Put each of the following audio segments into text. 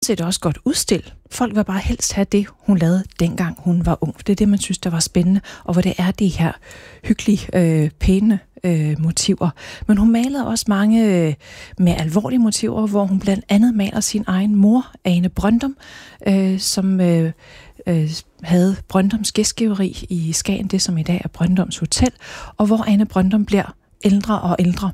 set også godt udstille. Folk vil bare helst have det, hun lavede dengang hun var ung. Det er det, man synes, der var spændende, og hvor det er de her hyggelige, pæne motiver. Men hun malede også mange med alvorlige motiver, hvor hun blandt andet maler sin egen mor, Ane Brøndum, som havde Brøndums gæstgiveri i Skagen, det som i dag er Brøndums Hotel, og hvor Ane Brøndum bliver ældre og ældre.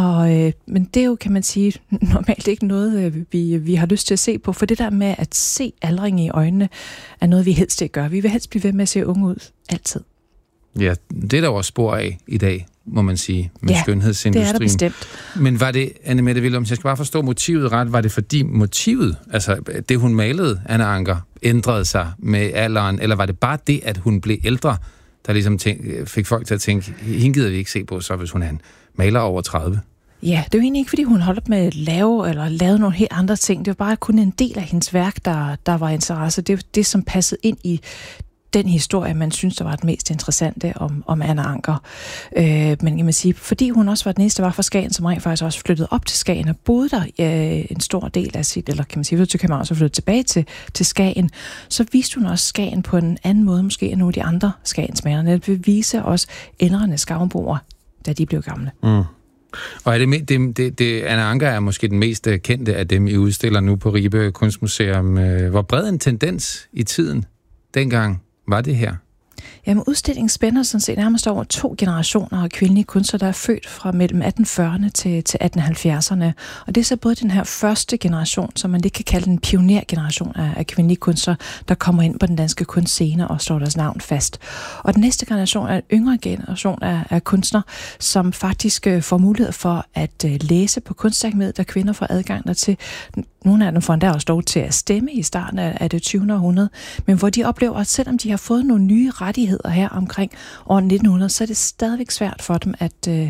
Men det er jo, kan man sige, normalt ikke noget, vi har lyst til at se på, for det der med at se aldring i øjnene, er noget, vi helst ikke gør. Vi vil helst blive ved med at se unge ud, altid. Ja, det er der også spor af i dag, må man sige, med skønhedsindustrien. Det er der bestemt. Men var det, Annemette Willumsen, jeg skal bare forstå motivet ret, var det fordi motivet, altså det hun malede, Anna Ancher, ændrede sig med alderen, eller var det bare det, at hun blev ældre, der ligesom fik folk til at tænke, hende gider vi ikke se på, så hvis hun er en maler over 30? Ja, det er jo egentlig ikke, fordi hun holdt op med at lave nogle helt andre ting. Det var bare kun en del af hendes værk, der var interesse. Det var det, som passede ind i den historie, man synes, der var det mest interessante om Anna Ancher. Men kan man sige, fordi hun også var den eneste, der var fra Skagen, som rent faktisk også flyttede op til Skagen og boede der en stor del af sit, eller kan man sige, flyttede til København, så flyttede tilbage til Skagen, så viste hun også Skagen på en anden måde, måske end nogle af de andre Skagensmalere. Det vil vise også ældrende skavnboer, da de blev gamle. Mm. Og er det Anna Ancher er måske den mest kendte af dem, I udstiller nu på Ribe Kunstmuseum. Hvor bred en tendens i tiden dengang var det her? Jamen, udstillingen spænder sådan set nærmest over 2 generationer af kvindelige kunstnere, der er født fra mellem 1840'erne til 1870'erne. Og det er så både den her første generation, som man lidt kan kalde en pionergeneration af kvindelige kunstnere, der kommer ind på den danske kunstscene og slår deres navn fast. Og den næste generation er en yngre generation af kunstnere, som faktisk får mulighed for at læse på Kunstakademiet, der kvinder får adgang dertil. Nogle af dem får endda også lov til at stemme i starten af det 20. århundrede, men hvor de oplever, at selvom de har fået nogle nye rettigheder her omkring år 1900, så er det stadigvæk svært for dem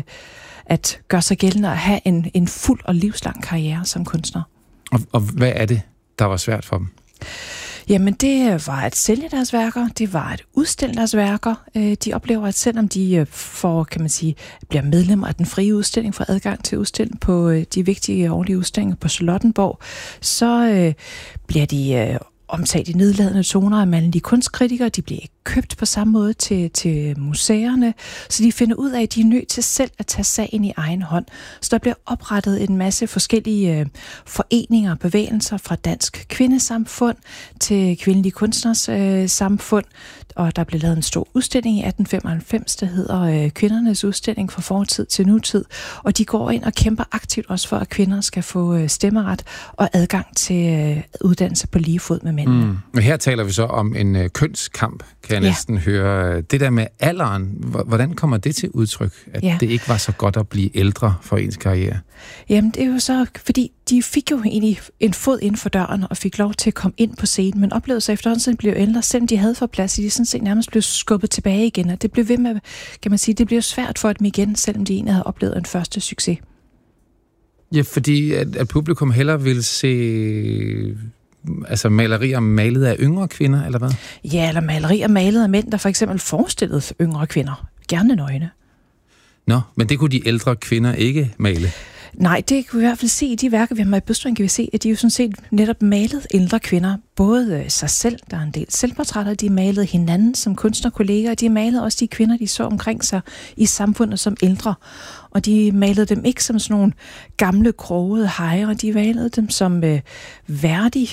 at gøre sig gældende og have en fuld og livslang karriere som kunstner. Og hvad er det, der var svært for dem? Jamen, det var at sælge deres værker, det var at udstille deres værker. De oplever, at selvom de får, kan man sige, bliver medlemmer af den frie udstilling, får adgang til udstilling på de vigtige årlige udstillinger på Charlottenborg, så bliver de omtalt i nedladende toner af mandlige kunstkritikere. De bliver ikke købt på samme måde til museerne, så de finder ud af, at de er nødt til selv at tage sagen i egen hånd. Så der bliver oprettet en masse forskellige foreninger og bevægelser fra Dansk Kvindesamfund til Kvindelige Kunstners Samfund, og der blev lavet en stor udstilling i 1895, der hedder Kvindernes Udstilling fra fortid til nutid, og de går ind og kæmper aktivt også for, at kvinder skal få stemmeret og adgang til uddannelse på lige fod med mændene. Og her taler vi så om en kønskamp, kan jeg næsten høre. Det der med alderen, hvordan kommer det til udtryk, at det ikke var så godt at blive ældre for ens karriere? Jamen, det er jo så, fordi de fik jo egentlig en fod inden for døren og fik lov til at komme ind på scenen, men oplevede sig efterhånden, blev ældre, selvom de havde fået plads, de sådan set nærmest blev skubbet tilbage igen, og det blev ved med, kan man sige, det blev svært for dem igen, selvom de egentlig havde oplevet en første succes. Ja, fordi at publikum hellere ville se altså malerier malet af yngre kvinder, eller hvad? Ja, eller malerier malet af mænd, der for eksempel forestillede yngre kvinder. Gerne nøgne. Nå, men det kunne de ældre kvinder ikke male? Nej, det kan vi i hvert fald se i de værker, vi har med i Bødstrøm, kan vi se, at de jo sådan set netop malet ældre kvinder. Både sig selv, der er en del selvportrætter, de malede hinanden som kunstnerkolleger, og de malede også de kvinder, de så omkring sig i samfundet som ældre. Og de malede dem ikke som sådan nogle gamle, krogede hejre, de malede dem som værdig,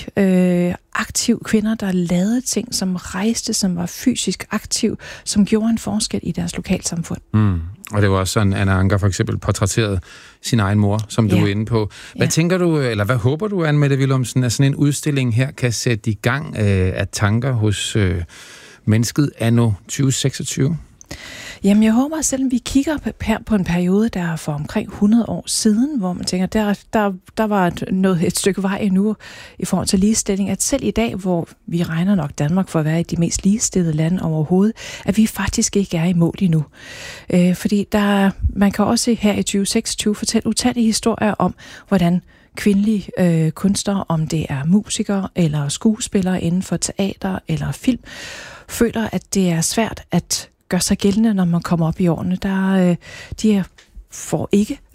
aktiv kvinder, der lavede ting, som rejste, som var fysisk aktiv, som gjorde en forskel i deres lokalsamfund. Og det var også sådan, Anna Ancher for eksempel portrætterede sin egen mor, som du er inde på. Hvad tænker du, eller hvad håber du, Annemette Willumsen, at sådan en udstilling her kan sætte i gang af tanker hos mennesket anno 2026? Jamen, jeg håber, at selvom vi kigger her på en periode, der er for omkring 100 år siden, hvor man tænker, der var et stykke vej endnu i forhold til ligestilling, at selv i dag, hvor vi regner nok Danmark for at være et af de mest ligestillede lande overhovedet, at vi faktisk ikke er i mål endnu. Fordi man kan også her i 2026 fortælle utallige historier om, hvordan kvindelige kunstnere, om det er musikere eller skuespillere inden for teater eller film, føler, at det er svært at gør sig gældende, når man kommer op i årene. De får ikke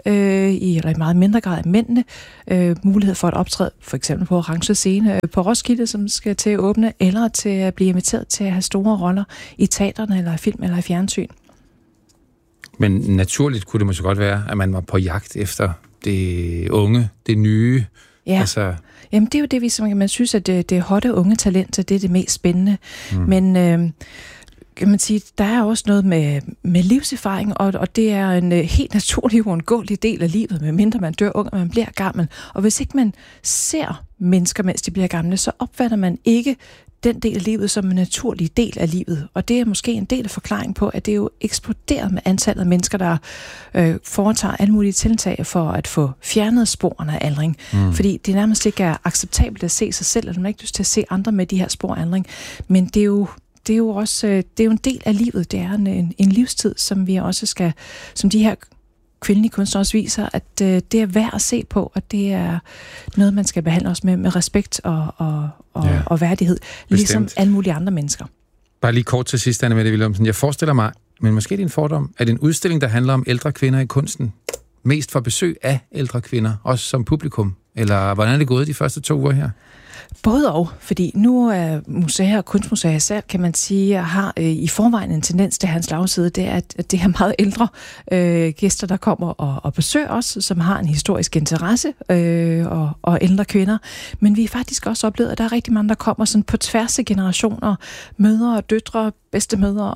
i meget mindre grad af mændene, mulighed for at optræde for eksempel på orange scene på Roskilde, som skal til at åbne, eller til at blive inviteret til at have store roller i teaterne, eller i film, eller i fjernsyn. Men naturligt kunne det måske godt være, at man var på jagt efter det unge, det nye. Ja. Altså... Jamen, det er jo det, man synes, at det hotte unge talent, det er det mest spændende. Men kan man sige, der er også noget med livserfaring, og det er en helt naturlig uundgåelig del af livet, medmindre man dør ung, og man bliver gammel. Og hvis ikke man ser mennesker, mens de bliver gamle, så opfatter man ikke den del af livet som en naturlig del af livet. Og det er måske en del af forklaringen på, at det er jo eksploderet med antallet af mennesker, der foretager alle mulige tiltag for at få fjernet sporene af aldring. Fordi det nærmest ikke er acceptabelt at se sig selv, eller man ikke lyst til at se andre med de her spor af aldring. Men det er jo også en del af livet. Det er en livstid, som vi også skal, som de her kvindelige kunstnere også viser, at det er værd at se på, og det er noget, man skal behandle også med respekt og værdighed, ligesom alle mulige andre mennesker. Bare lige kort til sidst, Anne-Mette Willumsen. Jeg forestiller mig, men måske det er en fordom, at en udstilling, der handler om ældre kvinder i kunsten, mest for besøg af ældre kvinder, også som publikum, eller hvordan er det gået de første 2 uger her? Både og, fordi nu er museer og kunstmuseer selv, kan man sige, har i forvejen en tendens til hans slagside, det er, at det er meget ældre gæster, der kommer og besøger os, som har en historisk interesse, og ældre kvinder. Men vi har faktisk også oplevet, at der er rigtig mange, der kommer sådan på tværs af generationer, mødre og døtre, bedstemødre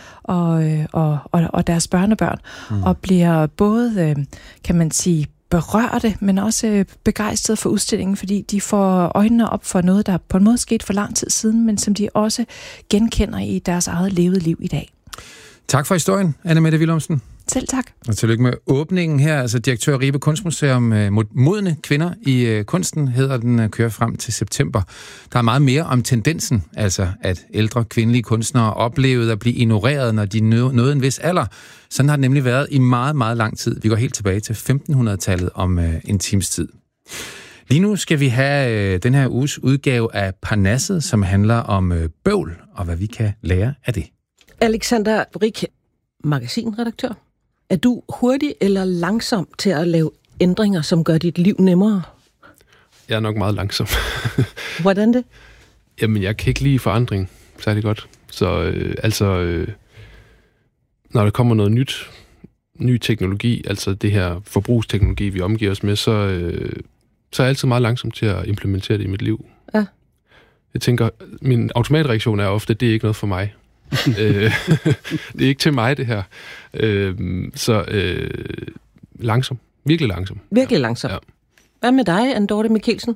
og deres børnebørn, og bliver både, kan man sige, berørte, men også begejstrede for udstillingen, fordi de får øjnene op for noget, der på en måde skete for lang tid siden, men som de også genkender i deres eget levede liv i dag. Tak for historien, Anne-Mette Willumsen. Selv tak. Og tillykke med åbningen her. Altså direktør Ribe Kunstmuseum, modne kvinder i kunsten, hedder den, kører frem til september. Der er meget mere om tendensen, altså at ældre kvindelige kunstnere oplevede at blive ignoreret, når de nåede en vis alder. Sådan har det nemlig været i meget, meget lang tid. Vi går helt tilbage til 1500-tallet om en times tid. Lige nu skal vi have den her uges udgave af Parnasset, som handler om bøvl og hvad vi kan lære af det. Alexander Brik, magasinredaktør. Er du hurtig eller langsom til at lave ændringer, som gør dit liv nemmere? Jeg er nok meget langsom. Hvordan det? Jamen, jeg kan ikke lide forandring særlig godt. Så når der kommer noget ny teknologi, altså det her forbrugsteknologi, vi omgiver os med, så er jeg altid meget langsom til at implementere det i mit liv. Ja. Jeg tænker, min automatreaktion er ofte, at det er ikke noget for mig. Det er ikke til mig, det her. Langsom. Virkelig langsom. Virkelig langsom. Ja. Hvad med dig, Anne Dorthe Michelsen?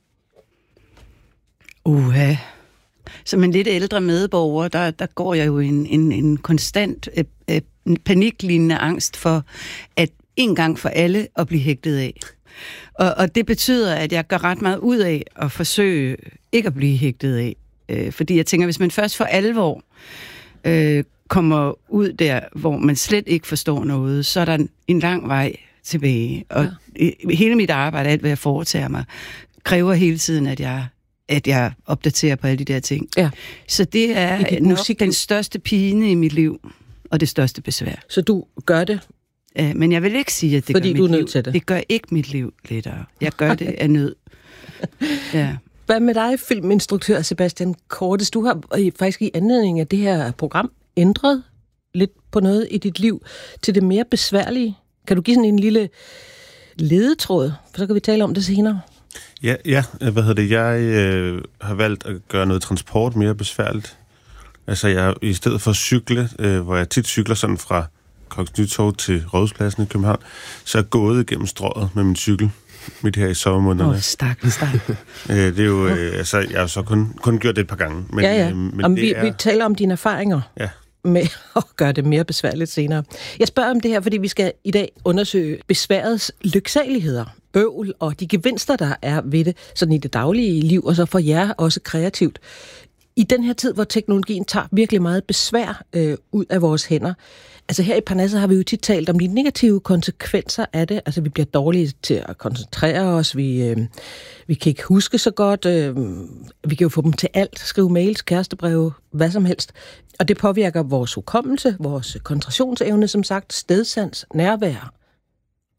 Som en lidt ældre medborger, der går jeg jo en konstant paniklignende angst for, at en gang for alle at blive hægtet af. Og det betyder, at jeg gør ret meget ud af at forsøge ikke at blive hægtet af. Fordi jeg tænker, hvis man først for alvor kommer ud der, hvor man slet ikke forstår noget, så er der en lang vej tilbage. Og hele mit arbejde, alt hvad jeg foretager mig, kræver hele tiden, at jeg opdaterer på alle de der ting. Ja. Så det er nok den største pine i mit liv, og det største besvær. Så du gør det? Men jeg vil ikke sige, at det fordi gør mit liv. Det gør ikke mit liv lettere. Jeg gør det af nød. Ja. Hvad med dig, filminstruktør Sebastian Cordes? Du har faktisk i anledning af det her program ændret lidt på noget i dit liv til det mere besværlige. Kan du give sådan en lille ledetråd? For så kan vi tale om det senere. Ja, jeg har valgt at gøre noget transport mere besværligt. Altså jeg i stedet for at cykle, hvor jeg tit cykler sådan fra Kongens Nytorv til Rådhuspladsen i København, så er jeg gået gennem strøget med min cykel midt her i sommermånederne. Stak. Det er jo, jeg har så kun gjort det et par gange. Men, men vi taler om dine erfaringer med at gøre det mere besværligt senere. Jeg spørger om det her, fordi vi skal i dag undersøge besværets lyksaligheder, bøvl og de gevinster, der er ved det, sådan i det daglige liv, og så for jer også kreativt. I den her tid, hvor teknologien tager virkelig meget besvær ud af vores hænder. Altså her i Parnasset har vi jo tit talt om de negative konsekvenser af det. Altså vi bliver dårlige til at koncentrere os, vi kan ikke huske så godt, vi kan jo få dem til alt, skrive mails, kærestebreve, hvad som helst. Og det påvirker vores hukommelse, vores koncentrationsevne, som sagt, stedsans, nærvær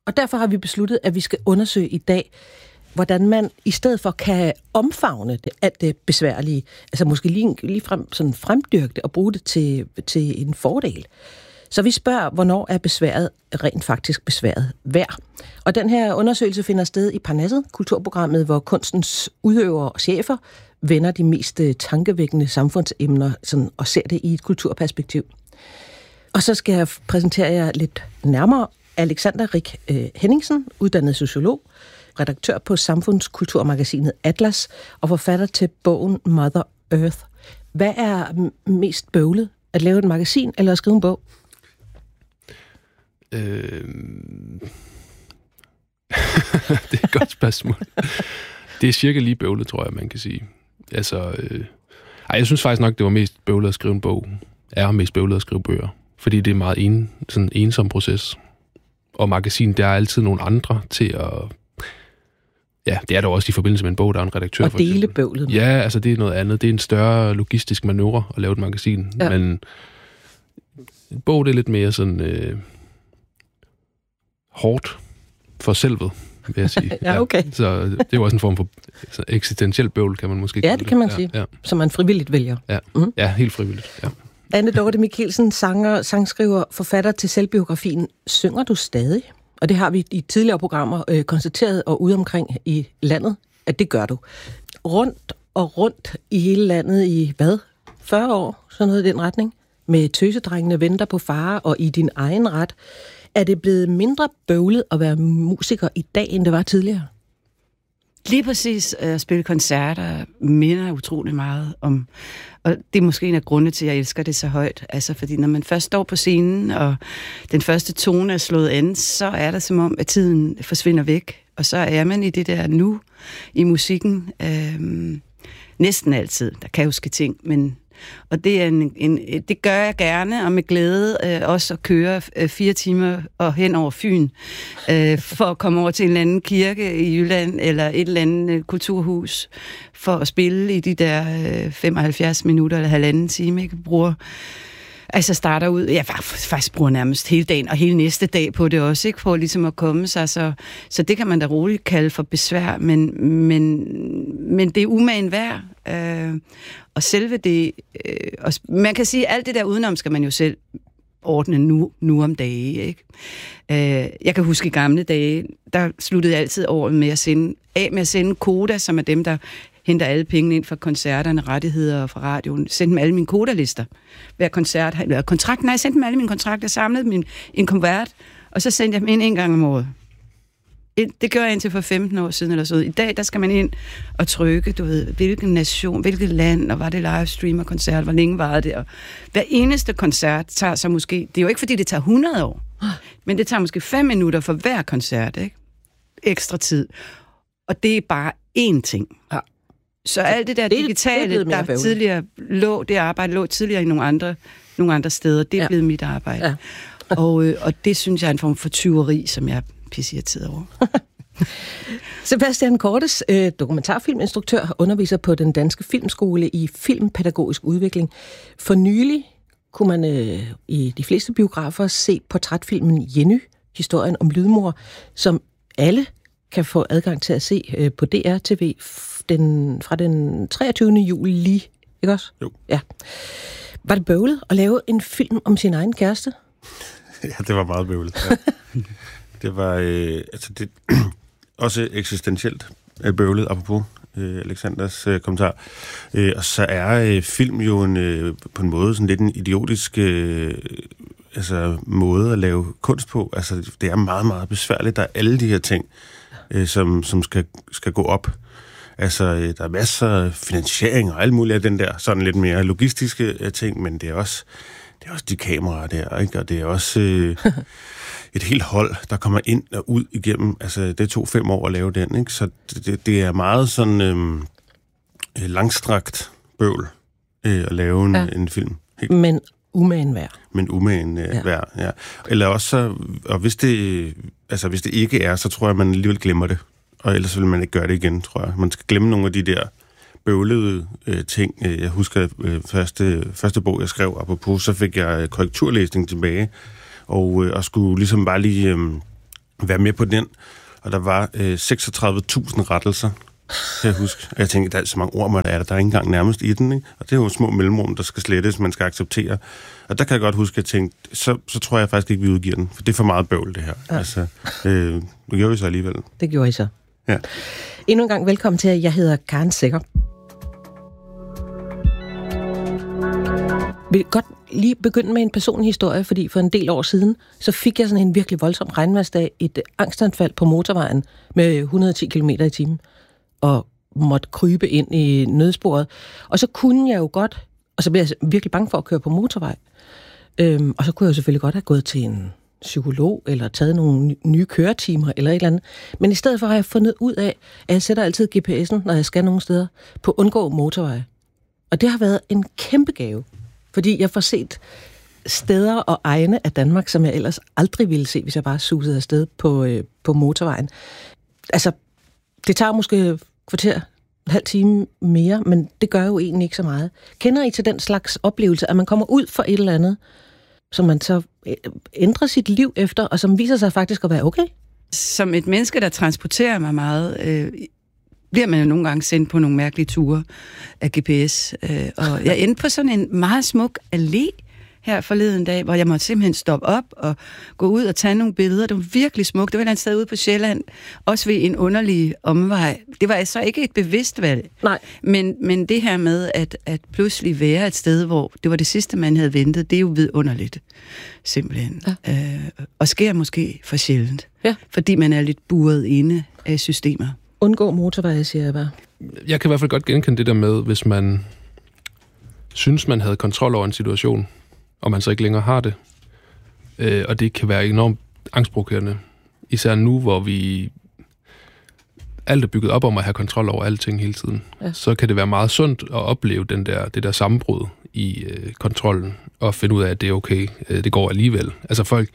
Og derfor har vi besluttet, at vi skal undersøge i dag, hvordan man i stedet for kan omfavne alt det besværlige, altså måske lige sådan fremdyrke det og bruge det til en fordel. Så vi spørger, hvornår er besværet rent faktisk besværet værd? Og den her undersøgelse finder sted i Parnasset, kulturprogrammet, hvor kunstens udøvere og chefer vender de mest tankevækkende samfundsemner sådan, og ser det i et kulturperspektiv. Og så skal jeg præsentere jer lidt nærmere Alexander Rik Henningsen, uddannet sociolog, redaktør på samfundskulturmagasinet Atlas og forfatter til bogen Mother Earth. Hvad er mest bøvlet? At lave et magasin eller at skrive en bog? Det er et godt spørgsmål. Det er cirka lige bøvlet, tror jeg, man kan sige. Altså, jeg synes faktisk nok, det var mest bøvlet at skrive en bog. Er mest bøvlet at skrive bøger. Fordi det er en meget sådan ensom proces. Og magasin, der er altid nogle andre til at... Ja, det er der også i forbindelse med en bog, der er en redaktør. Og dele bøvlet. Ja, altså det er noget andet. Det er en større logistisk manøvre at lave et magasin. Ja. Men en bog, det er lidt mere sådan hårdt for selvet, vil jeg sige. Ja, okay. Så det er jo også en form for eksistentiel bøvl, kan man måske kalde det. Ja, det kan man sige. Ja. Som man frivilligt vælger. Ja, ja, helt frivilligt. Ja. Anne Dorte Mikkelsen, sanger, sangskriver, forfatter til selvbiografien. Synger du stadig? Og det har vi i tidligere programmer konstateret og ude omkring i landet, at det gør du. Rundt og rundt i hele landet i, 40 år? Sådan noget i den retning. Med tøsedrengene venter på far og i din egen ret. Er det blevet mindre bøvlet at være musiker i dag, end det var tidligere? Lige præcis at spille koncerter minder utrolig meget om, og det er måske en af grundene til, at jeg elsker det så højt. Altså, fordi når man først står på scenen, og den første tone er slået an, så er det som om, at tiden forsvinder væk. Og så er man i det der nu, i musikken, næsten altid. Der kan jo ske ting, men... Og det er det gør jeg gerne, og med glæde også at køre 4 timer og hen over Fyn, for at komme over til en eller anden kirke i Jylland, eller et eller andet kulturhus, for at spille i de der 75 minutter eller halvanden time, ikke? Altså starter ud, jeg faktisk bruger nærmest hele dagen, og hele næste dag på det også, ikke? For ligesom at komme sig, så det kan man da roligt kalde for besvær, men det er umagen værd, og selve det, og man kan sige, alt det der udenom skal man jo selv ordne nu om dage, ikke? Jeg kan huske i gamle dage, der sluttede jeg altid året med at sende Koda, som er dem, der henter alle pengene ind fra koncerterne, rettigheder fra radioen, sendte dem alle mine kodalister. Hver koncert, eller kontrakt, jeg sendte dem alle mine kontrakter, samlede dem i en konvert, og så sendte jeg dem ind en gang om året. Det gør jeg indtil for 15 år siden eller så. I dag, der skal man ind og trykke, du ved, hvilken nation, hvilket land, og var det livestream og koncert, hvor længe var det, og hver eneste koncert tager så måske, det er jo ikke fordi, det tager 100 år, men det tager måske 5 minutter for hver koncert, ikke? Ekstra tid. Og det er bare én ting. Ja. Så alt det der digitale, der tidligere lå, det arbejde lå tidligere i nogle andre steder, det er blevet mit arbejde. Ja. og det synes jeg er en form for tyveri, som jeg pisseirriteret over. Sebastian Cortes, dokumentarfilminstruktør, underviser på den danske filmskole i filmpædagogisk udvikling. For nylig kunne man i de fleste biografer se portrætfilmen Jenny, historien om lydmor, som alle kan få adgang til at se på DR-TV fra den 23. juli, ikke også? Jo. Ja. Var det bøvlet at lave en film om sin egen kæreste? Ja, det var meget bøvlet. Ja. Det var det også eksistentielt bøvlet, apropos Alexanders kommentar. Og så er film jo på en måde sådan lidt en idiotisk måde at lave kunst på. Altså, det er meget, meget besværligt. Der er alle de her ting, som skal gå op. Altså, der er masser af finansiering og alt muligt af den der sådan lidt mere logistiske ting, men det er også de kameraer der, ikke? Og det er også et helt hold, der kommer ind og ud igennem. Altså, det tog 5 år at lave den, ikke? Så det er meget sådan langstrakt bøvl at lave en film. Helt. Men umagen værd. Men umagen værd, ja. Eller også, og hvis det ikke er, så tror jeg, man alligevel glemmer det. Og ellers vil man ikke gøre det igen, tror jeg. Man skal glemme nogle af de der bøvlede ting. Jeg husker første bog, jeg skrev, apropos, så fik jeg korrekturlæsning tilbage, og skulle ligesom bare lige være med på den, og der var 36.000 rettelser, kan jeg huske. Og jeg tænkte, der er så mange ord, der er ikke engang nærmest i den, ikke? Og det er jo små mellemrum, der skal slettes, man skal acceptere. Og der kan jeg godt huske, at jeg tænkte, så tror jeg faktisk ikke, vi udgiver den, for det er for meget bøvl, det her. Ja. Altså, nu gjorde vi så alligevel. Det gjorde I så. Ja. Endnu en gang velkommen til, at jeg hedder Karen Secher. Jeg vil godt lige begynde med en personlig historie, fordi for en del år siden, så fik jeg sådan en virkelig voldsom regnværsdag, et angstanfald på motorvejen med 110 km i timen, og måtte krybe ind i nødsporet. Og så kunne jeg jo godt, og så blev jeg virkelig bange for at køre på motorvej. Og så kunne jeg jo selvfølgelig godt have gået til en psykolog, eller taget nogle nye køretimer, eller et eller andet. Men i stedet for har jeg fundet ud af, at jeg sætter altid GPS'en, når jeg skal nogle steder, på undgå motorveje. Og det har været en kæmpe gave. Fordi jeg får set steder og egne af Danmark, som jeg ellers aldrig ville se, hvis jeg bare susede afsted på motorvejen. Altså, det tager måske kvarter, en halv time mere, men det gør jo egentlig ikke så meget. Kender I til den slags oplevelse, at man kommer ud for et eller andet, som man så ændrer sit liv efter, og som viser sig faktisk at være okay? Som et menneske, der transporterer mig meget, bliver man jo nogle gange sendt på nogle mærkelige ture af GPS. Og jeg endte på sådan en meget smuk allé her forleden dag, hvor jeg måtte simpelthen stoppe op og gå ud og tage nogle billeder. Det var virkelig smukt. Det var et eller andet sted ude på Sjælland, også ved en underlig omvej. Det var altså ikke et bevidst valg. Nej. Men det her med at pludselig være et sted, hvor det var det sidste, man havde ventet, det er jo vidunderligt. Simpelthen. Ja. Og sker måske for sjældent. Ja. Fordi man er lidt buret inde af systemer. Undgå motorveje, siger jeg bare. Jeg kan i hvert fald godt genkende det der med, hvis man synes, man havde kontrol over en situation, og man så ikke længere har det. Og det kan være enormt angstprovokerende. Især nu, hvor vi alt er bygget op om at have kontrol over alting hele tiden. Ja. Så kan det være meget sundt at opleve det der sammenbrud i kontrollen, og finde ud af, at det er okay, det går alligevel. Altså folk...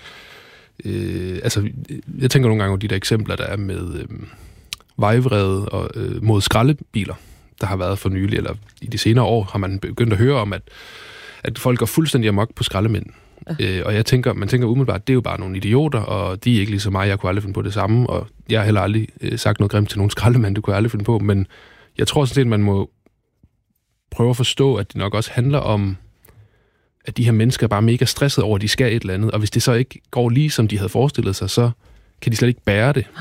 jeg tænker nogle gange over de der eksempler, der er med vejvrede og mod skraldebiler, der har været for nylig, eller i de senere år har man begyndt at høre om, at folk går fuldstændig amok på skraldemænd. Ja. Og man tænker umiddelbart, det er jo bare nogle idioter, og de er ikke ligesom mig, jeg kunne aldrig finde på det samme, og jeg har heller aldrig sagt noget grimt til nogen skraldemand, det kunne jeg aldrig finde på, men jeg tror sådan set, man må prøve at forstå, at det nok også handler om, at de her mennesker er bare mega stressede over, at de skal et eller andet, og hvis det så ikke går lige, som de havde forestillet sig, så kan de slet ikke bære det.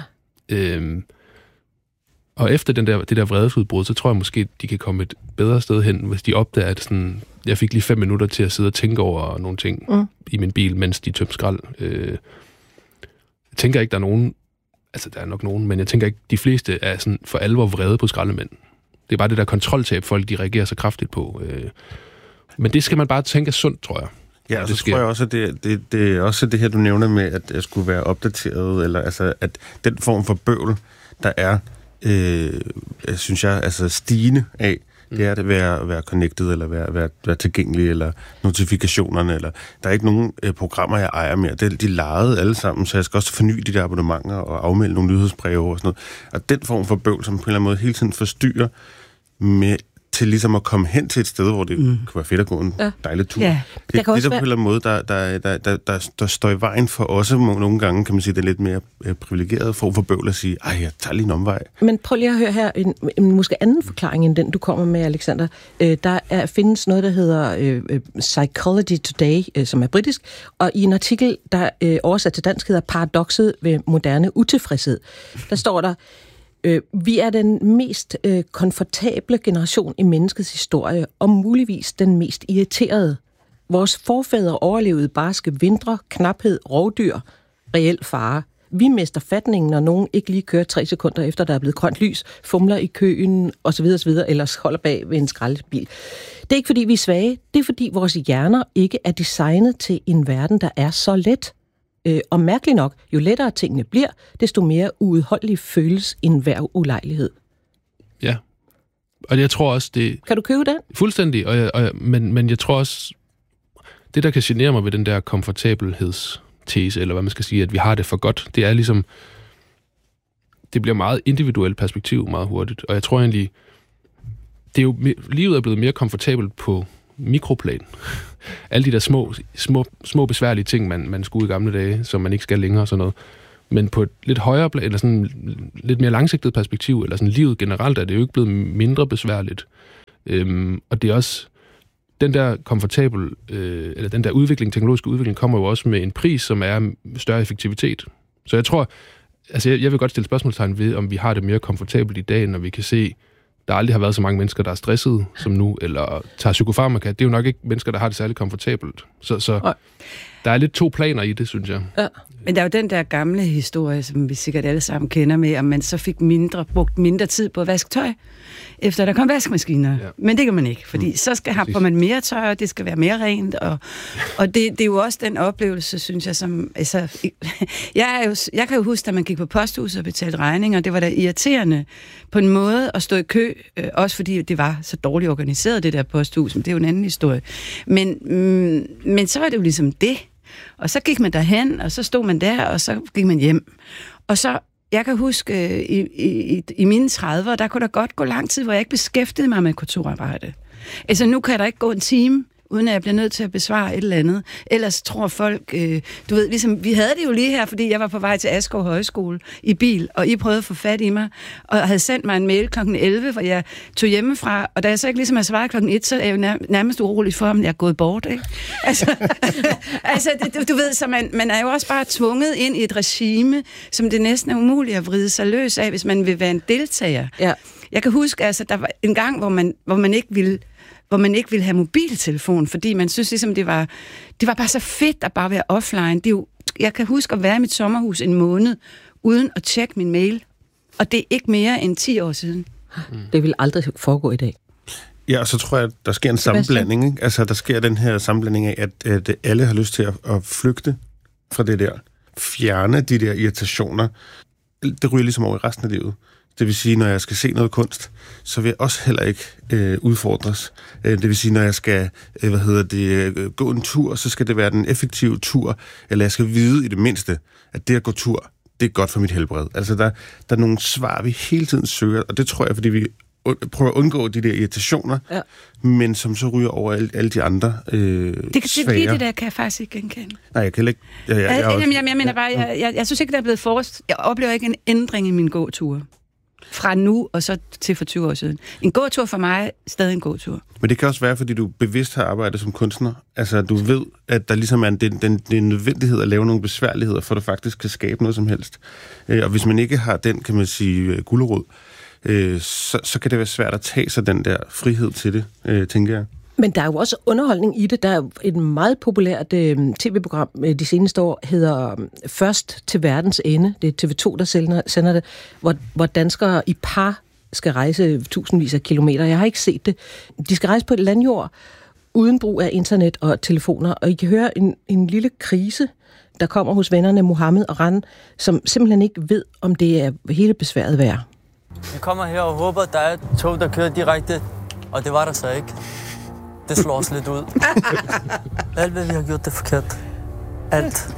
Og efter det der vredesudbrud, så tror jeg måske, de kan komme et bedre sted hen, hvis de opdager, at sådan, jeg fik lige 5 minutter til at sidde og tænke over nogle ting i min bil, mens de tømte skrald. Jeg tænker ikke, der er nogen, altså der er nok nogen, men jeg tænker ikke, de fleste er sådan for alvor vrede på skraldemænd. Det er bare det der kontroltab, folk de reagerer så kraftigt på. Men det skal man bare tænke er sundt, tror jeg. Ja, og så tror jeg også, at det er også det her, du nævner med, at jeg skulle være opdateret, eller altså, at den form for bøvl, der er, synes jeg, altså stigende af, det er at være connected, eller være tilgængelig, eller notifikationerne, eller der er ikke nogen programmer, jeg ejer mere. De er lejet alle sammen, så jeg skal også forny de der abonnementer og afmelde nogle nyhedsbreve og sådan noget. Og den form for bøvl, som på en eller anden måde hele tiden forstyrrer med til ligesom at komme hen til et sted, hvor det kan være fedt at gå en dejlig tur. Ja. Det er på en eller anden måde, der står i vejen for også nogle gange, kan man sige, det er lidt mere privilegeret form for bøvl at sige, jeg tager lige en omvej. Men prøv lige at høre her, en måske anden forklaring end den, du kommer med, Alexander. Der findes noget, der hedder Psychology Today, som er britisk, og i en artikel, der oversat til dansk hedder Paradokset ved moderne utilfredshed, der står der, vi er den mest komfortable generation i menneskets historie, og muligvis den mest irriterede. Vores forfædre overlevede barske vintre, knaphed, rovdyr, reel fare. Vi mister fatningen, når nogen ikke lige kører 3 sekunder efter, der er blevet grønt lys, fumler i køen osv., eller holder bag ved en skraldebil. Det er ikke, fordi vi er svage. Det er, fordi vores hjerner ikke er designet til en verden, der er så let. Og mærkeligt nok, jo lettere tingene bliver, desto mere uudholdelig føles enhver ulejlighed. Ja, og jeg tror også, det... Kan du købe den? Fuldstændig, men jeg tror også, det der kan genere mig ved den der komfortabelhedstese, eller hvad man skal sige, at vi har det for godt, det er ligesom, det bliver meget individuelt perspektiv meget hurtigt, og jeg tror egentlig, det er jo, livet er blevet mere komfortabelt på mikroplan. Alle de der små besværlige ting, man skulle i gamle dage, som man ikke skal længere og sådan noget. Men på et lidt højere plan, eller sådan lidt mere langsigtet perspektiv, eller sådan livet generelt, er det jo ikke blevet mindre besværligt. Og det er også den der eller den der teknologiske udvikling, kommer jo også med en pris, som er større effektivitet. Så jeg tror, altså jeg vil godt stille spørgsmålstegn ved, om vi har det mere komfortabelt i dag, når vi kan se, der aldrig har været så mange mennesker, der er stressede som nu, eller tager psykofarmaka. Det er jo nok ikke mennesker, der har det særligt komfortabelt. Så der er lidt to planer i det, synes jeg. Ja. Men der er jo den der gamle historie, som vi sikkert alle sammen kender med, om man så fik brugt mindre tid på at vaske tøj, efter der kom vaskemaskiner. Ja. Men det kan man ikke, fordi så får man mere tøj, og det skal være mere rent. Og det er jo også den oplevelse, synes jeg, som... Altså, jeg kan jo huske, da man gik på posthuset og betalte regninger, det var da irriterende på en måde at stå i kø, også fordi det var så dårligt organiseret, det der posthus, men det er jo en anden historie. Men så var det jo ligesom det. Og så gik man derhen, og så stod man der, og så gik man hjem. Og så, jeg kan huske, i mine 30'ere, der kunne der godt gå lang tid, hvor jeg ikke beskæftigede mig med kontorarbejde. Altså, nu kan der ikke gå en time, uden at jeg bliver nødt til at besvare et eller andet. Ellers tror folk, du ved, ligesom, vi havde det jo lige her, fordi jeg var på vej til Askov Højskole i bil, og I prøvede at få fat i mig, og havde sendt mig en mail kl. 11, hvor jeg tog hjemmefra, og da jeg så ikke ligesom har svaret kl. 1, så er jeg jo nærmest urolig for, om jeg er gået bort, ikke? Altså du ved, så man er jo også bare tvunget ind i et regime, som det næsten er umuligt at vride sig løs af, hvis man vil være en deltager. Ja. Jeg kan huske, altså, der var en gang, hvor man ikke ville have mobiltelefon, fordi man synes ligesom, det var bare så fedt at bare være offline. Jeg kan huske at være i mit sommerhus en måned, uden at tjekke min mail. Og det er ikke mere end 10 år siden. Det vil aldrig foregå i dag. Ja, og så tror jeg, at der sker en sammenblanding. Ikke? Altså, der sker den her sammenblanding af, at alle har lyst til at flygte fra det der. Fjerne de der irritationer. Det ryger ligesom over i resten af livet. Det vil sige, når jeg skal se noget kunst, så vil jeg også heller ikke udfordres. Det vil sige, når jeg skal gå en tur, så skal det være den effektive tur, eller jeg skal vide i det mindste, at det at gå tur, det er godt for mit helbred. Altså, der er nogle svar, vi hele tiden søger, og det tror jeg, fordi vi prøver at undgå de der irritationer, men som så ryger over alle de andre sfærer. Det der kan jeg faktisk ikke genkende. Nej, jeg kan ikke... Jeg mener bare, jeg synes ikke, der er blevet forrest. Jeg oplever ikke en ændring i min gåtur. Fra nu og så til for 20 år siden. En gåtur for mig er stadig en gåtur. Men det kan også være, fordi du bevidst har arbejdet som kunstner. Altså, du ved, at der ligesom er den nødvendighed at lave nogle besværligheder, for at du faktisk kan skabe noget som helst. Og hvis man ikke har den, kan man sige, gulerod, så kan det være svært at tage sig den der frihed til det, tænker jeg. Men der er jo også underholdning i det. Der er et meget populært tv-program de seneste år, hedder Først til verdens ende. Det er TV2, der sender det, hvor danskere i par skal rejse tusindvis af kilometer. Jeg har ikke set det. De skal rejse på et landjord uden brug af internet og telefoner, og I kan høre en lille krise, der kommer hos vennerne Mohammed og Ran, som simpelthen ikke ved, om det er hele besværet værd. Vi kommer her og håber, at der er et tog, der kører direkte, og det var der så ikke. Det slår os lidt ud. Alt, hvad vi har gjort, det er forkert. Alt.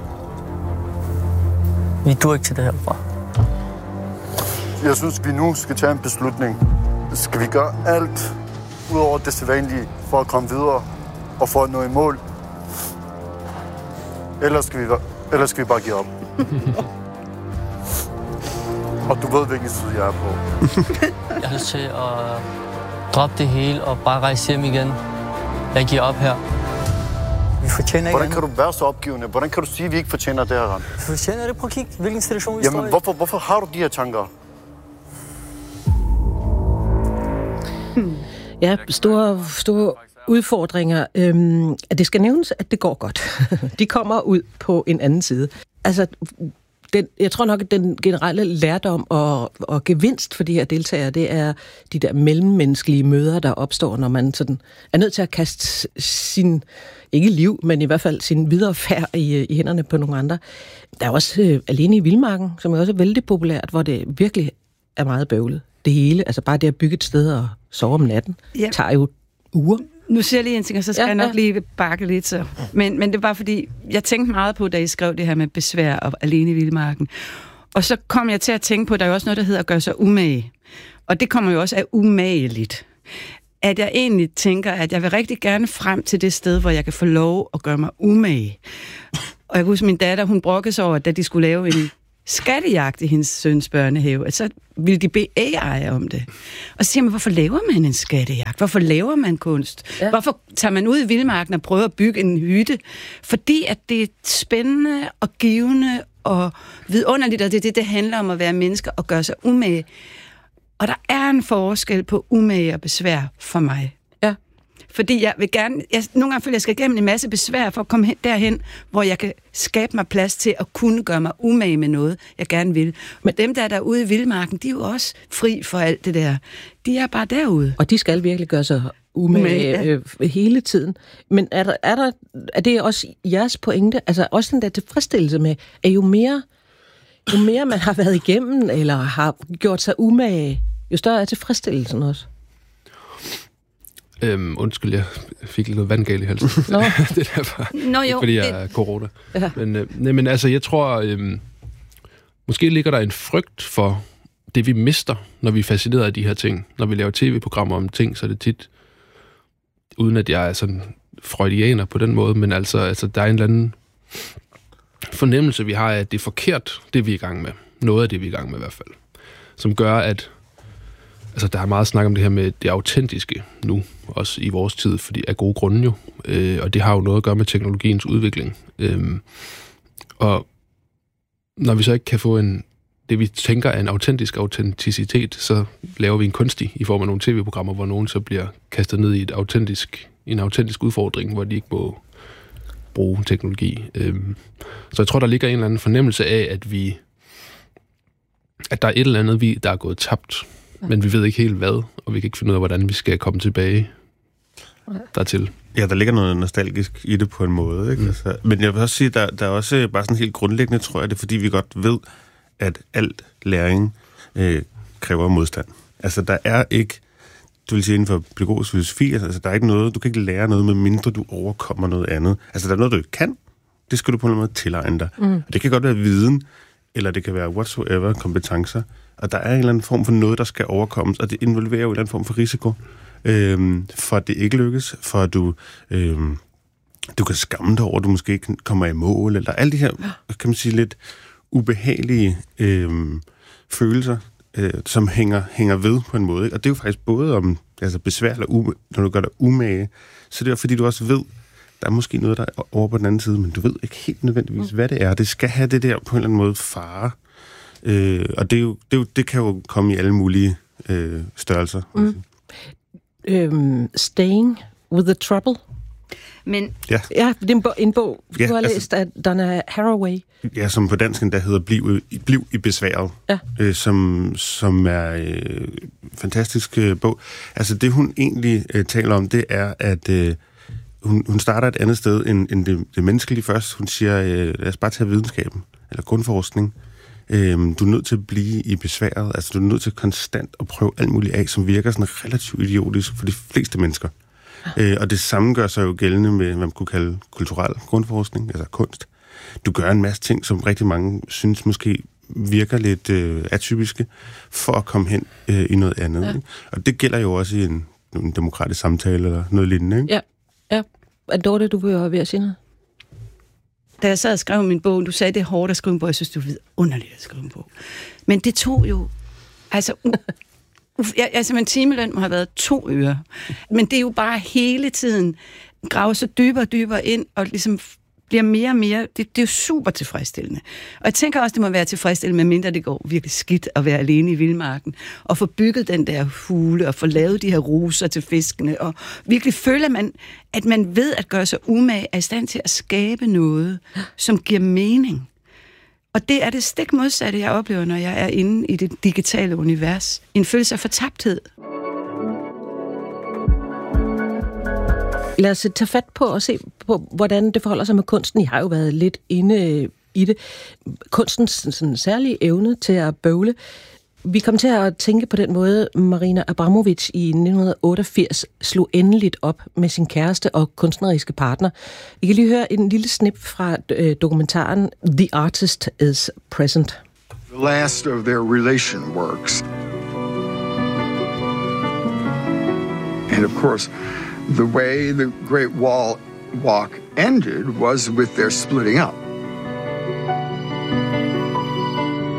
Vi dur ikke til det herfra. Jeg synes, vi nu skal tage en beslutning. Skal vi gøre alt, udover det sædvanlige, for at komme videre og få at nå i mål? Eller skal vi bare give op? Og du ved, hvilken side jeg er på. Jeg har lyst til at droppe det hele og bare rejse hjem igen. Jeg giver op her. Vi fortjener ikke. Hvordan kan du være så opgivende? Hvordan kan du sige, at vi ikke fortjener det her, Ran? Vi fortjener det. Prøv at kigge, hvilken situation vi står i. Jamen, hvorfor har du de her tanker? Ja, store udfordringer. At det skal nævnes, at det går godt. De kommer ud på en anden side. Altså, jeg tror nok, at den generelle lærdom og gevinst for de her deltagere, det er de der mellemmenneskelige møder, der opstår, når man sådan er nødt til at kaste sin, ikke liv, men i hvert fald sin videre færd i hænderne på nogle andre. Der er også Alene i Vildmarken, som er også vældig populært, hvor det virkelig er meget bøvlet. Det hele, altså bare det at bygge et sted og sove om natten, tager jo uger. Nu siger jeg lige en ting, og så skal jeg nok lige bakke lidt så. Men det er bare fordi, jeg tænkte meget på, da I skrev det her med besvær og Alene i Vildmarken. Og så kom jeg til at tænke på, at der er jo også noget, der hedder at gøre sig umage. Og det kommer jo også af umageligt. At jeg egentlig tænker, at jeg vil rigtig gerne frem til det sted, hvor jeg kan få lov at gøre mig umage. Og jeg kan huske, min datter, hun brokkede sig over, at da de skulle lave skattejagt i hendes søns børnehave, så ville de bede AI om det. Og så siger man, hvorfor laver man en skattejagt? Hvorfor laver man kunst? Ja. Hvorfor tager man ud i vildmarken og prøver at bygge en hytte? Fordi at det er spændende og givende og vidunderligt, og det er det handler om at være mennesker og gøre sig umage. Og der er en forskel på umage og besvær for mig. Ja. Fordi jeg vil gerne, nogle gange føler jeg skal igennem en masse besvær for at komme derhen, hvor jeg kan skabe mig plads til at kunne gøre mig umage med noget, jeg gerne vil. Men dem, der er derude i vildmarken, de er jo også fri for alt det der. De er bare derude. Og de skal virkelig gøre sig umage hele tiden. Men er det også jeres pointe, altså også den der tilfredsstillelse med, at jo mere man har været igennem, eller har gjort sig umage, jo større er tilfredsstillelsen også? Undskyld, jeg fik lidt vandgal i halsen. Nå. Det der var ikke, fordi jeg er corona. Ja. Men altså, jeg tror, måske ligger der en frygt for det, vi mister, når vi er fascineret af de her ting. Når vi laver tv-programmer om ting, så er det tit, uden at jeg er sådan freudianer på den måde, men altså der er en eller anden fornemmelse, vi har af, at det er forkert, det vi er i gang med. Noget af det, vi er i gang med i hvert fald. Som gør, at altså, der er meget snak om det her med det autentiske nu, også i vores tid, fordi af gode grunde jo. Og det har jo noget at gøre med teknologiens udvikling. Og når vi så ikke kan få det, vi tænker er en autentisk autenticitet, så laver vi en kunstig i form af nogle tv-programmer, hvor nogen så bliver kastet ned i en autentisk udfordring, hvor de ikke må bruge teknologi. Så jeg tror, der ligger en eller anden fornemmelse af, at der er et eller andet, der er gået tabt, men vi ved ikke helt hvad, og vi kan ikke finde ud af, hvordan vi skal komme tilbage dertil. Ja, der ligger noget nostalgisk i det på en måde, ikke? Altså, men jeg vil også sige, der er også bare sådan helt grundlæggende, tror jeg, det er, fordi vi godt ved, at alt læring kræver modstand. Altså, der er ikke, du vil sige inden for pædagogisk filosofi, altså, der er ikke noget, du kan ikke lære noget, med mindre du overkommer noget andet. Altså, der er noget, du ikke kan, det skal du på en måde tilegne dig. Og det kan godt være viden, eller det kan være whatsoever, kompetencer, og der er en eller anden form for noget, der skal overkommes, og det involverer jo en eller anden form for risiko, for at det ikke lykkes, for at du kan skamme dig over, at du måske ikke kommer i mål, eller alle de her, kan man sige, lidt ubehagelige følelser, som hænger ved på en måde. Ikke? Og det er jo faktisk både om besvær, eller når du gør dig umage, så det er fordi, du også ved, der er måske noget, der er over på den anden side, men du ved ikke helt nødvendigvis, hvad det er. Det skal have det der på en eller anden måde fare. Og det kan jo komme i alle mulige størrelser. Staying with the Trouble. Men ja, det er en bog, du har læst af Donna Haraway. Ja, som på dansk der hedder Bliv i besværet, som er en fantastisk bog. Altså det, hun egentlig taler om, det er, at hun starter et andet sted end det menneskelige først. Hun siger, lad os bare tage videnskaben, eller grundforskning. Du er nødt til at blive i besværet, altså du er nødt til konstant at prøve alt muligt af, som virker sådan relativt idiotisk for de fleste mennesker. Og det samme gør sig jo gældende med, hvad man kunne kalde kulturel grundforskning, altså kunst. Du gør en masse ting, som rigtig mange synes måske virker lidt atypiske, for at komme hen i noget andet. Ja. Og det gælder jo også i en demokratisk samtale eller noget lignende. Ikke? Ja. Dorte, du vil jo ved at sige noget? Da jeg sad og skrev min bog, du sagde, det er hårdt at skrive en bog, jeg synes, det var underligt at skrive en bog. Men det tog jo, altså min timeløn må have været 2 øre. Men det er jo bare hele tiden grave så dybere og dybere ind, og ligesom bliver mere og mere, det er jo super tilfredsstillende. Og jeg tænker også, det må være tilfredsstillende, medmindre det går virkelig skidt at være alene i vildmarken, og få bygget den der hule, og få lavet de her ruser til fiskene, og virkelig føler man, at man ved at gøre sig umage, er i stand til at skabe noget, som giver mening. Og det er det stik modsatte, jeg oplever, når jeg er inde i det digitale univers. En følelse af fortabthed. Lad os tage fat på og se på, hvordan det forholder sig med kunsten. I har jo været lidt inde i det. Kunstens sådan særlige evne til at bøvle. Vi kom til at tænke på den måde, Marina Abramović i 1988 slog endeligt op med sin kæreste og kunstneriske partner. I kan lige høre en lille snip fra dokumentaren The Artist is Present. The last of their relation works. And of course, the way the Great Wall walk ended was with their splitting up.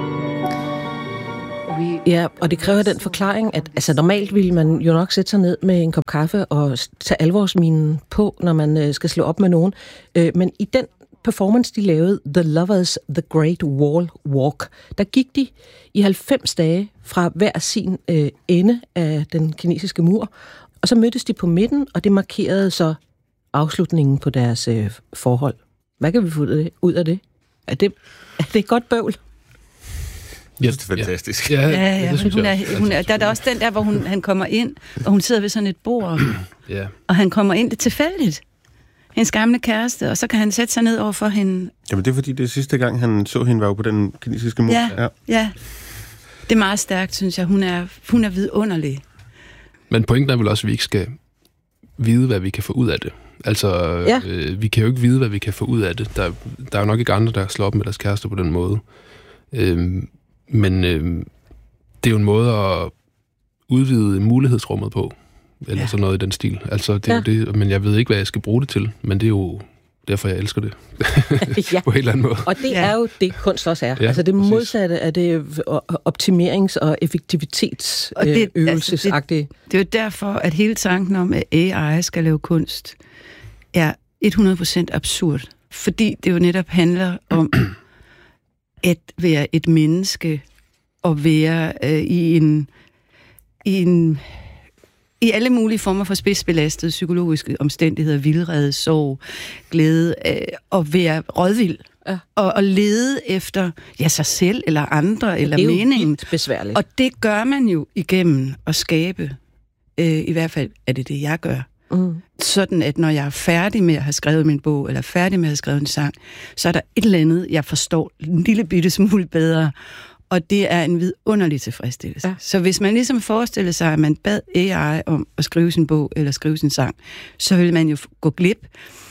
Ja, og det kræver den forklaring, at altså, normalt ville man jo nok sætte sig ned med en kop kaffe og tage alvorsminen på, når man skal slå op med nogen. Men i den performance, de lavede, The Lovers, The Great Wall Walk, der gik de i 90 dage fra hver sin ende af den kinesiske mur, og så mødtes de på midten, og det markerede så afslutningen på deres forhold. Hvad kan vi få ud af det? Er det godt bøvl? Det er fantastisk. Ja, hun er, der er der også den der, hvor han kommer ind, og hun sidder ved sådan et bord, og han kommer ind, det tilfældigt. Hendes gamle kæreste, og så kan han sætte sig ned over for hende. Jamen det er fordi, det sidste gang, han så hende, var jo på den kinesiske mur. Ja. Det er meget stærkt, synes jeg. Hun er vidunderlig. Men pointen er vel også, at vi ikke skal vide, hvad vi kan få ud af det. Altså, vi kan jo ikke vide, hvad vi kan få ud af det. Der er jo nok ikke andre, der slår op med deres kæreste på den måde. Men det er jo en måde at udvide mulighedsrummet på, eller sådan noget i den stil. Altså, det er jo det, men jeg ved ikke, hvad jeg skal bruge det til, men det er jo derfor, jeg elsker det. På en eller anden måde. Og det er jo det, kunst også er. Ja, altså det modsatte af det optimerings- og effektivitetsøvelsesagtige. Det er jo derfor, at hele tanken om, at AI skal lave kunst, er 100% absurd. Fordi det jo netop handler om at være et menneske og være i alle mulige former for spidsbelastede psykologiske omstændigheder, vildrede, sorg, glæde, og være rådvild. Ja. Og lede efter sig selv eller andre eller meningen. Det er jo vildt besværligt. Og det gør man jo igennem at skabe. I hvert fald er det det, jeg gør. Sådan at når jeg er færdig med at have skrevet min bog, eller færdig med at have skrevet en sang, så er der et eller andet, jeg forstår en lille bitte smule bedre. Og det er en vidunderlig tilfredsstillelse. Ja. Så hvis man ligesom forestiller sig, at man bad AI om at skrive sin bog, eller skrive sin sang, så vil man jo gå glip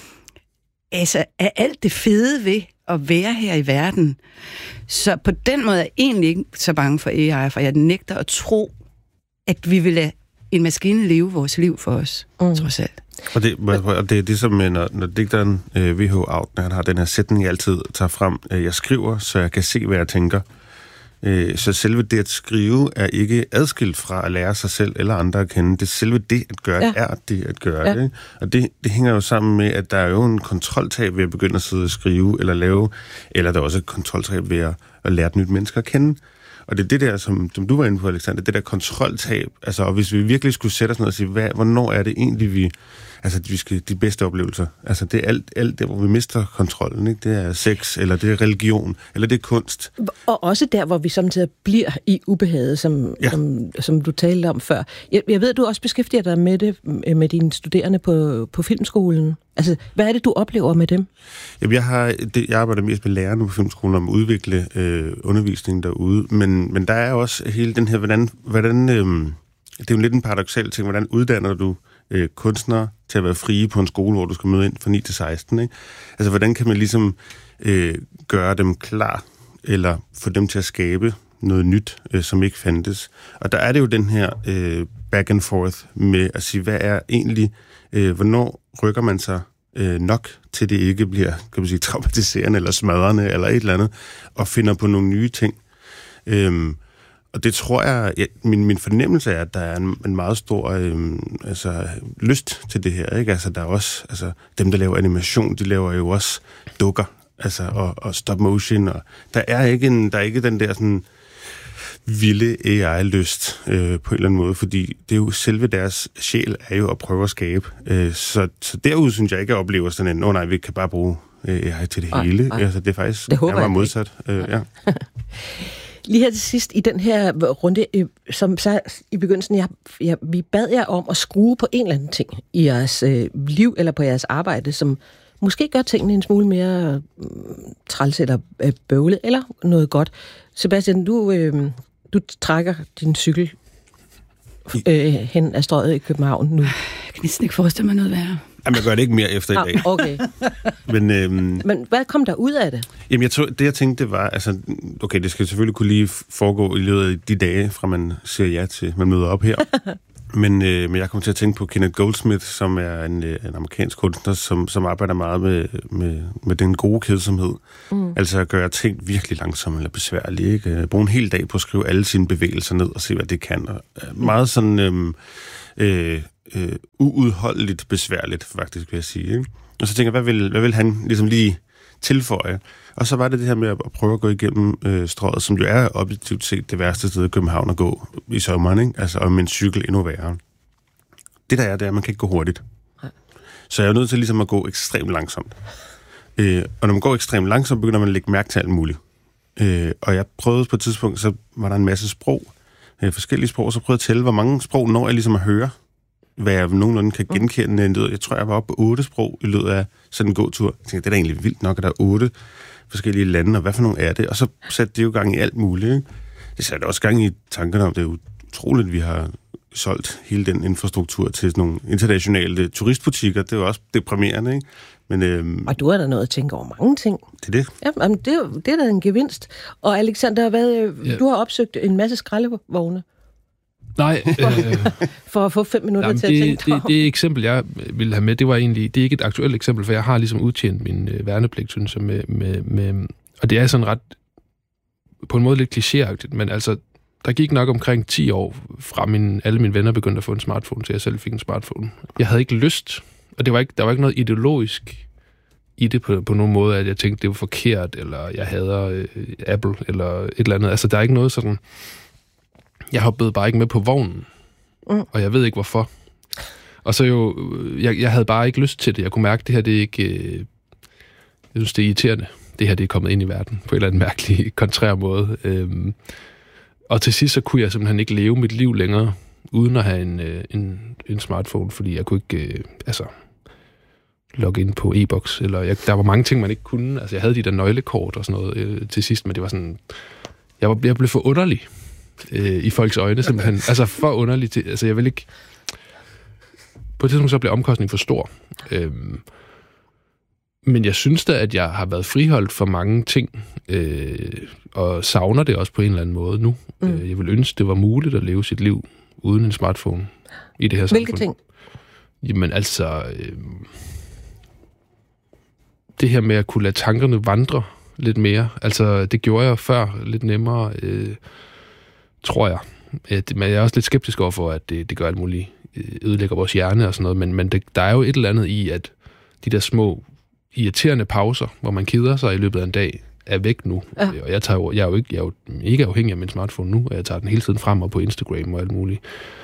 af alt det fede ved at være her i verden. Så på den måde er jeg egentlig ikke så bange for AI, for jeg nægter at tro, at vi vil lade en maskine leve vores liv for os, trods alt. Og det er det, som når digteren V.H. Auden, han har den her sætning, jeg altid tager frem. Jeg skriver, så jeg kan se, hvad jeg tænker. Så selve det at skrive er ikke adskilt fra at lære sig selv eller andre at kende. Det selve det at gøre er det at gøre det. Ikke? Og det hænger jo sammen med, at der er jo en kontroltab ved at begynde at sidde og skrive eller lave, eller der er også et kontroltab ved at lære et nyt menneske at kende. Og det er det der, som du var inde på, Alexander, det der kontroltab. Altså, og hvis vi virkelig skulle sætte os ned og sige, hvornår er det egentlig, vi skal de bedste oplevelser? Altså, det er alt der, hvor vi mister kontrollen, ikke? Det er sex, eller det er religion, eller det er kunst. Og også der, hvor vi samtidig bliver i ubehaget, som du talte om før. Jeg ved, du også beskæftiger dig med det, med dine studerende på filmskolen. Altså, hvad er det, du oplever med dem? Jamen, jeg arbejder mest med lærerne på filmskolen om at udvikle undervisningen derude, men der er også hele den her, hvordan det er jo lidt en paradoksal ting, hvordan uddanner du kunstnere til at være frie på en skole, hvor du skal møde ind fra 9 til 16, ikke? Altså, hvordan kan man ligesom gøre dem klar, eller få dem til at skabe noget nyt, som ikke fandtes? Og der er det jo den her back and forth med at sige, hvad er egentlig, hvornår rykker man sig nok til det ikke bliver, kan man sige, traumatiserende eller smadrende eller et eller andet, og finder på nogle nye ting. Og det tror jeg, min fornemmelse er, at der er en meget stor lyst til det her, ikke? Altså, der er også, dem, der laver animation, de laver jo også dukker, og stop motion, og der er ikke den der sådan vilde AI-lyst på en eller anden måde, fordi det er jo selve deres sjæl er jo at prøve at skabe. Så derude synes jeg ikke, at jeg oplever sådan en, nej, vi kan bare bruge AI til det hele. Altså, det er faktisk meget modsat. Ja. Lige her til sidst i den her runde, som så i begyndelsen, vi bad jer om at skrue på en eller anden ting i jeres liv eller på jeres arbejde, som måske gør tingene en smule mere træls eller bøvlet eller noget godt. Sebastian, du trækker din cykel hen ad Strøget i København nu. Jeg kan næsten ikke forestille mig noget værre. Jamen, jeg gør det ikke mere efter i dag. Okay. Men hvad kom der ud af det? Jamen, jeg tænkte, det var, okay, det skal selvfølgelig kunne lige foregå i løbet af de dage, fra man siger ja til, man møder op her. Men jeg kom til at tænke på Kenneth Goldsmith, som er en amerikansk kunstner, som arbejder meget med den gode kedsomhed. Altså at gøre ting virkelig langsomme eller besværlige. Ikke? Bruge en hel dag på at skrive alle sine bevægelser ned og se, hvad det kan. Og meget sådan uudholdeligt besværligt, faktisk vil jeg sige. Ikke? Og så tænker jeg, hvad vil han ligesom lige tilføje? Og så var det her med at prøve at gå igennem Strøget, som jo er objektivt set det værste sted i København at gå i sommeren, ikke? Altså, og med en cykel endnu værre. Det der er, det er, at man kan ikke gå hurtigt. Så jeg er nødt til ligesom at gå ekstremt langsomt. Og når man går ekstremt langsomt, begynder man at lægge mærke til alt muligt. Og jeg prøvede på et tidspunkt, så var der en masse sprog, forskellige sprog, så prøvede jeg at tælle, hvor mange sprog når jeg ligesom at høre, hvad jeg nogenlunde kan genkende. Jeg tror, jeg var oppe på 8 sprog i løbet af sådan en gåtur. Jeg tænkte, det er da egentlig vildt nok, at der er 8 forskellige lande, og hvad for nogle er det? Og så satte det jo gang i alt muligt. Ikke? Det satte også gang i tankerne om, det er utroligt, at vi har solgt hele den infrastruktur til sådan nogle internationale turistbutikker. Det er jo også deprimerende, ikke? Men, og du har da noget at tænke over mange ting. Det er det. Ja, det er da en gevinst. Og Alexander, du har opsøgt en masse skraldevogne. Nej. For at få 5 minutter til at tænke dig om. Det eksempel, jeg ville have med, det er ikke et aktuelt eksempel, for jeg har ligesom udtjent min værnepligt, synes jeg, med og det er sådan ret, på en måde lidt klichéagtigt, men altså, der gik nok omkring 10 år fra alle mine venner begyndte at få en smartphone, til jeg selv fik en smartphone. Jeg havde ikke lyst, og der var ikke noget ideologisk i det på nogen måde, at jeg tænkte, det var forkert, eller jeg hader Apple, eller et eller andet. Altså, der er ikke noget sådan. Jeg hoppede bare ikke med på vognen, og jeg ved ikke hvorfor. Og så jeg havde bare ikke lyst til det. Jeg kunne mærke, at det her, det er ikke... jeg synes, det er irriterende. Det her, det er kommet ind i verden på en eller anden mærkelig, kontrær måde. Og til sidst, så kunne jeg simpelthen ikke leve mit liv længere, uden at have en smartphone, fordi jeg kunne ikke logge ind på e-boks. Eller der var mange ting, man ikke kunne. Altså, jeg havde de der nøglekort og sådan noget til sidst, men det var sådan... Jeg blev for underlig i folks øjne, simpelthen. Altså, for underlig til... Altså, jeg vil ikke... På et tidspunkt så blev omkostningen for stor. Men jeg synes da, at jeg har været friholdt for mange ting, og savner det også på en eller anden måde nu. Jeg vil ønske, det var muligt at leve sit liv uden en smartphone i det her samfund. Hvilke ting? Jamen altså... det her med at kunne lade tankerne vandre lidt mere. Altså, det gjorde jeg før lidt nemmere, tror jeg. Men jeg er også lidt skeptisk overfor, at det gør alt muligt. Ødelægger vores hjerne og sådan noget. Men der er jo et eller andet i, at de der små irriterende pauser, hvor man keder sig i løbet af en dag, er væk nu. Ja. Og jeg er jo ikke afhængig af min smartphone nu, og jeg tager den hele tiden frem og på Instagram og alt muligt.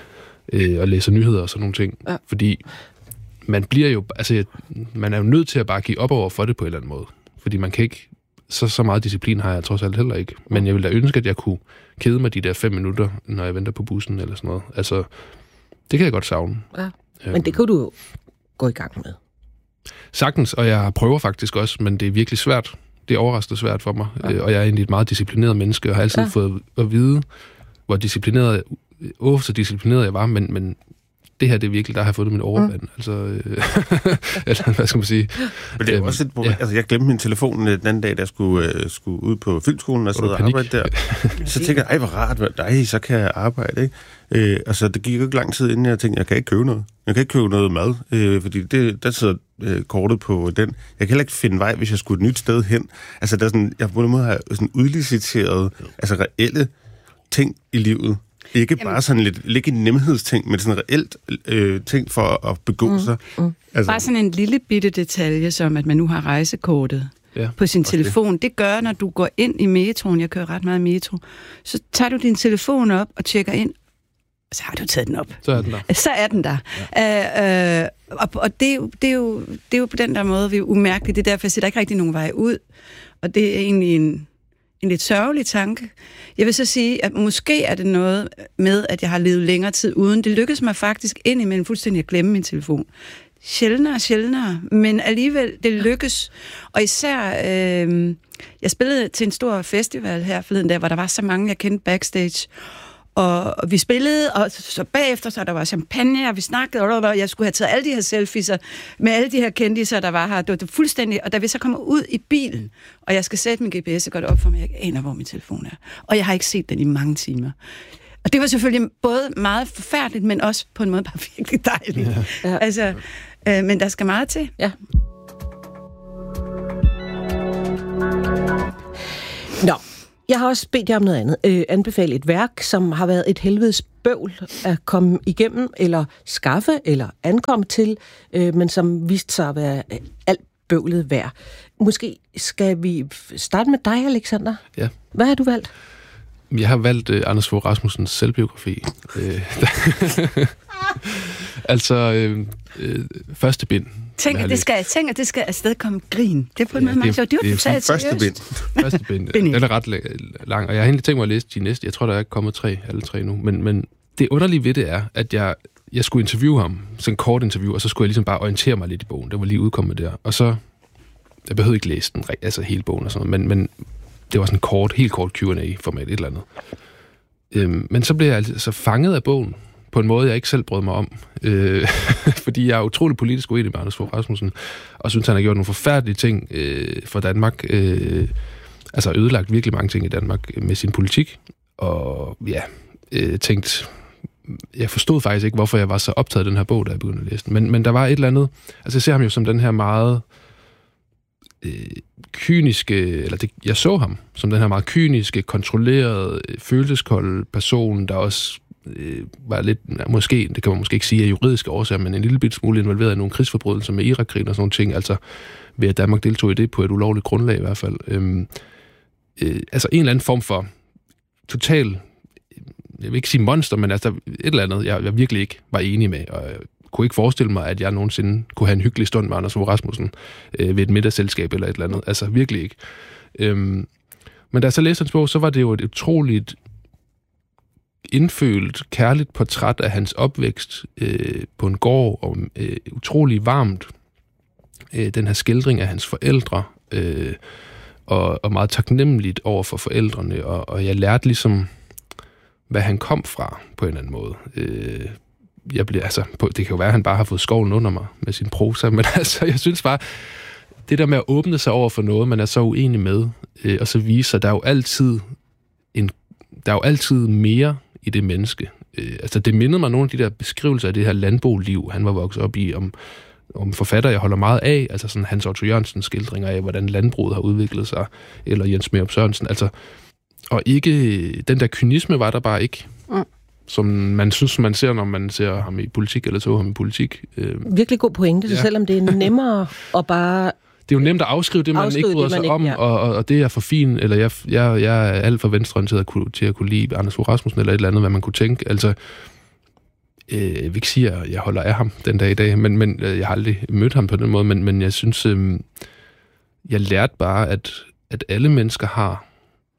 Og læser nyheder og sådan nogle ting. Ja. Fordi man bliver jo... Altså, man er jo nødt til at bare give op over for det på en eller anden måde. Fordi man kan ikke... Så meget disciplin har jeg trods alt heller ikke. Men jeg ville da ønske, at jeg kunne kede mig de der 5 minutter, når jeg venter på bussen eller sådan noget. Altså, det kan jeg godt savne. Ja. Men det kan du jo gå i gang med. Sagtens, og jeg prøver faktisk også, men det er virkelig svært. Det er overraskende svært for mig. Ja. Og jeg er egentlig et meget disciplineret menneske, og har altid fået at vide, så disciplineret jeg var, men det her, det er virkelig, der har jeg fundet min overvand. Altså, eller hvad skal man sige? Men det er også et problem. Ja. Altså, jeg glemte min telefon den anden dag, da jeg skulle ud på filmskolen og sidde og arbejde der. Så tænkte jeg, hvor rart, så kan jeg arbejde, ikke? Altså, det gik jo ikke lang tid, inden jeg tænkte, jeg kan ikke købe noget. Jeg kan ikke købe noget mad, fordi der sidder kortet på den. Jeg kan heller ikke finde vej, hvis jeg skulle et nyt sted hen. Altså, der er sådan, jeg på en måde har sådan udliciteret, altså reelle ting i livet. Ikke bare sådan lidt en nemhedsting, men sådan reelt ting for at begå sig. Altså. Bare sådan en lille bitte detalje, som at man nu har rejsekortet på sin telefon. Det gør, når du går ind i metroen, jeg kører ret meget metro, så tager du din telefon op og tjekker ind, så har du taget den op. Så er den der. Så er den der. Ja. Og det er jo på den der måde, vi er umærkelige. Det er derfor, jeg siger, der ikke rigtig nogen vej ud. Og det er egentlig en lidt sørgelig tanke. Jeg vil så sige, at måske er det noget med, at jeg har levet længere tid uden. Det lykkedes mig faktisk indimellem fuldstændig at glemme min telefon. Sjældnere, men alligevel, det lykkes. Og især, jeg spillede til en stor festival her forleden dag, hvor der var så mange, jeg kendte backstage. Og vi spillede, og så bagefter, så der var champagne, og vi snakkede, og jeg skulle have taget alle de her selfies med alle de her kendiser, der var her. Det var fuldstændig, og da vi så kommer ud i bilen, og jeg skal sætte min GPS, så går det op for mig, jeg aner, hvor min telefon er. Og jeg har ikke set den i mange timer. Og det var selvfølgelig både meget forfærdeligt, men også på en måde bare virkelig dejligt. Ja. Altså, men der skal meget til. Ja. Nå, jeg har også bedt jer om noget andet. Anbefale et værk, som har været et helvedes bøvl at komme igennem, eller skaffe, eller ankomme til, men som viste sig at være alt bøvlet værd. Måske skal vi starte med dig, Alexander? Ja. Hvad har du valgt? Jeg har valgt Anders Fogh Rasmussens selvbiografi. Første bind. Tænk, at det skal afstedkomme grin. Det er på en måde meget sjovt. Det er første bind. Første bind. Den er ret lang, og jeg har egentlig tænkt mig at læse de næste. Jeg tror, der er kommet alle tre nu. Men det underlige ved det er, at jeg skulle interviewe ham, sådan en kort interview, og så skulle jeg ligesom bare orientere mig lidt i bogen. Det var lige udkommet der. Og så, jeg behøvede ikke læse den, altså hele bogen og sådan noget, men det var sådan en helt kort Q&A-format, et eller andet. Men så blev jeg altså fanget af bogen, på en måde, jeg ikke selv brød mig om. Fordi jeg er utrolig politisk uenig med Anders Fogh Rasmussen, og synes, han har gjort nogle forfærdelige ting for Danmark. Altså ødelagt virkelig mange ting i Danmark med sin politik. Og ja, tænkt... Jeg forstod faktisk ikke, hvorfor jeg var så optaget af den her bog, da jeg begyndte at læse den. Men der var et eller andet... Altså, jeg ser ham jo som den her meget... kyniske, jeg så ham som den her meget kyniske, kontrollerede, følelseskolde person, der også var lidt, måske, det kan man måske ikke sige af juridiske årsager, men en lille bit smule involveret i nogle krigsforbrydelser med Irak-krigen og sådan nogle ting, altså ved at Danmark deltog i det på et ulovligt grundlag i hvert fald. Altså en eller anden form for total, jeg vil ikke sige monster, men altså et eller andet, jeg virkelig ikke var enig med, og jeg kunne ikke forestille mig, at jeg nogensinde kunne have en hyggelig stund med Anders Fogh Rasmussen ved et middagsselskab eller et eller andet. Altså virkelig ikke. Men da jeg så læste hans bog, så var det jo et utroligt indfølt, kærligt portræt af hans opvækst på en gård, og utrolig varmt den her skildring af hans forældre, og meget taknemmeligt over for forældrene, og jeg lærte ligesom, hvad han kom fra på en eller anden måde. Det kan jo være, at han bare har fået skoven under mig med sin prosa, men altså, jeg synes bare, det der med at åbne sig over for noget, man er så uenig med, og så viser, der er jo altid mere i det menneske. Altså, det mindede mig nogle af de der beskrivelser af det her landboliv, han var vokset op i, om forfatter, jeg holder meget af, altså sådan Hans Otto Jørgensens skildringer af, hvordan landbruget har udviklet sig, eller Jens Smærup Sørensen, altså, og ikke, den der kynisme var der bare ikke. Som man synes, man ser, når man ser ham i politik, eller så ham i politik. Virkelig god pointe, så selvom det er nemmere at bare... Det er jo nemt at afskrive det, man ikke bryder sig om, ja. og det er for fint, eller jeg er alt for venstreorienteret til at kunne lide Anders Fogh Rasmussen, eller et eller andet, hvad man kunne tænke. Altså, jeg vil ikke sige, at jeg holder af ham den dag i dag, men jeg har aldrig mødt ham på den måde, men jeg synes, jeg lærte bare, at alle mennesker har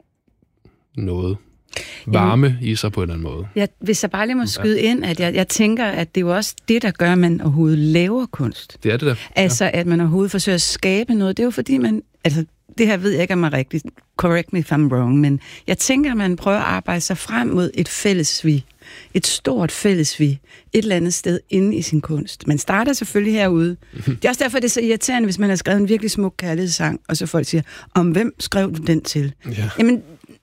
noget varme i sig på en eller anden måde. Hvis jeg bare lige må skyde ind, at jeg tænker, at det er jo også det, der gør, at man overhovedet laver kunst. Det er det der. Altså, at man overhovedet forsøger at skabe noget. Det er jo fordi, man... Altså, det her ved jeg ikke, om jeg er rigtigt. Correct me if I'm wrong, men jeg tænker, at man prøver at arbejde sig frem mod et fællesvi. Et stort fællesvi. Et eller andet sted inde i sin kunst. Man starter selvfølgelig herude. Det er også derfor, det er så irriterende, hvis man har skrevet en virkelig smuk kærlighedssang, og så folk siger, om hvem skrev du den til? Ja. Jamen,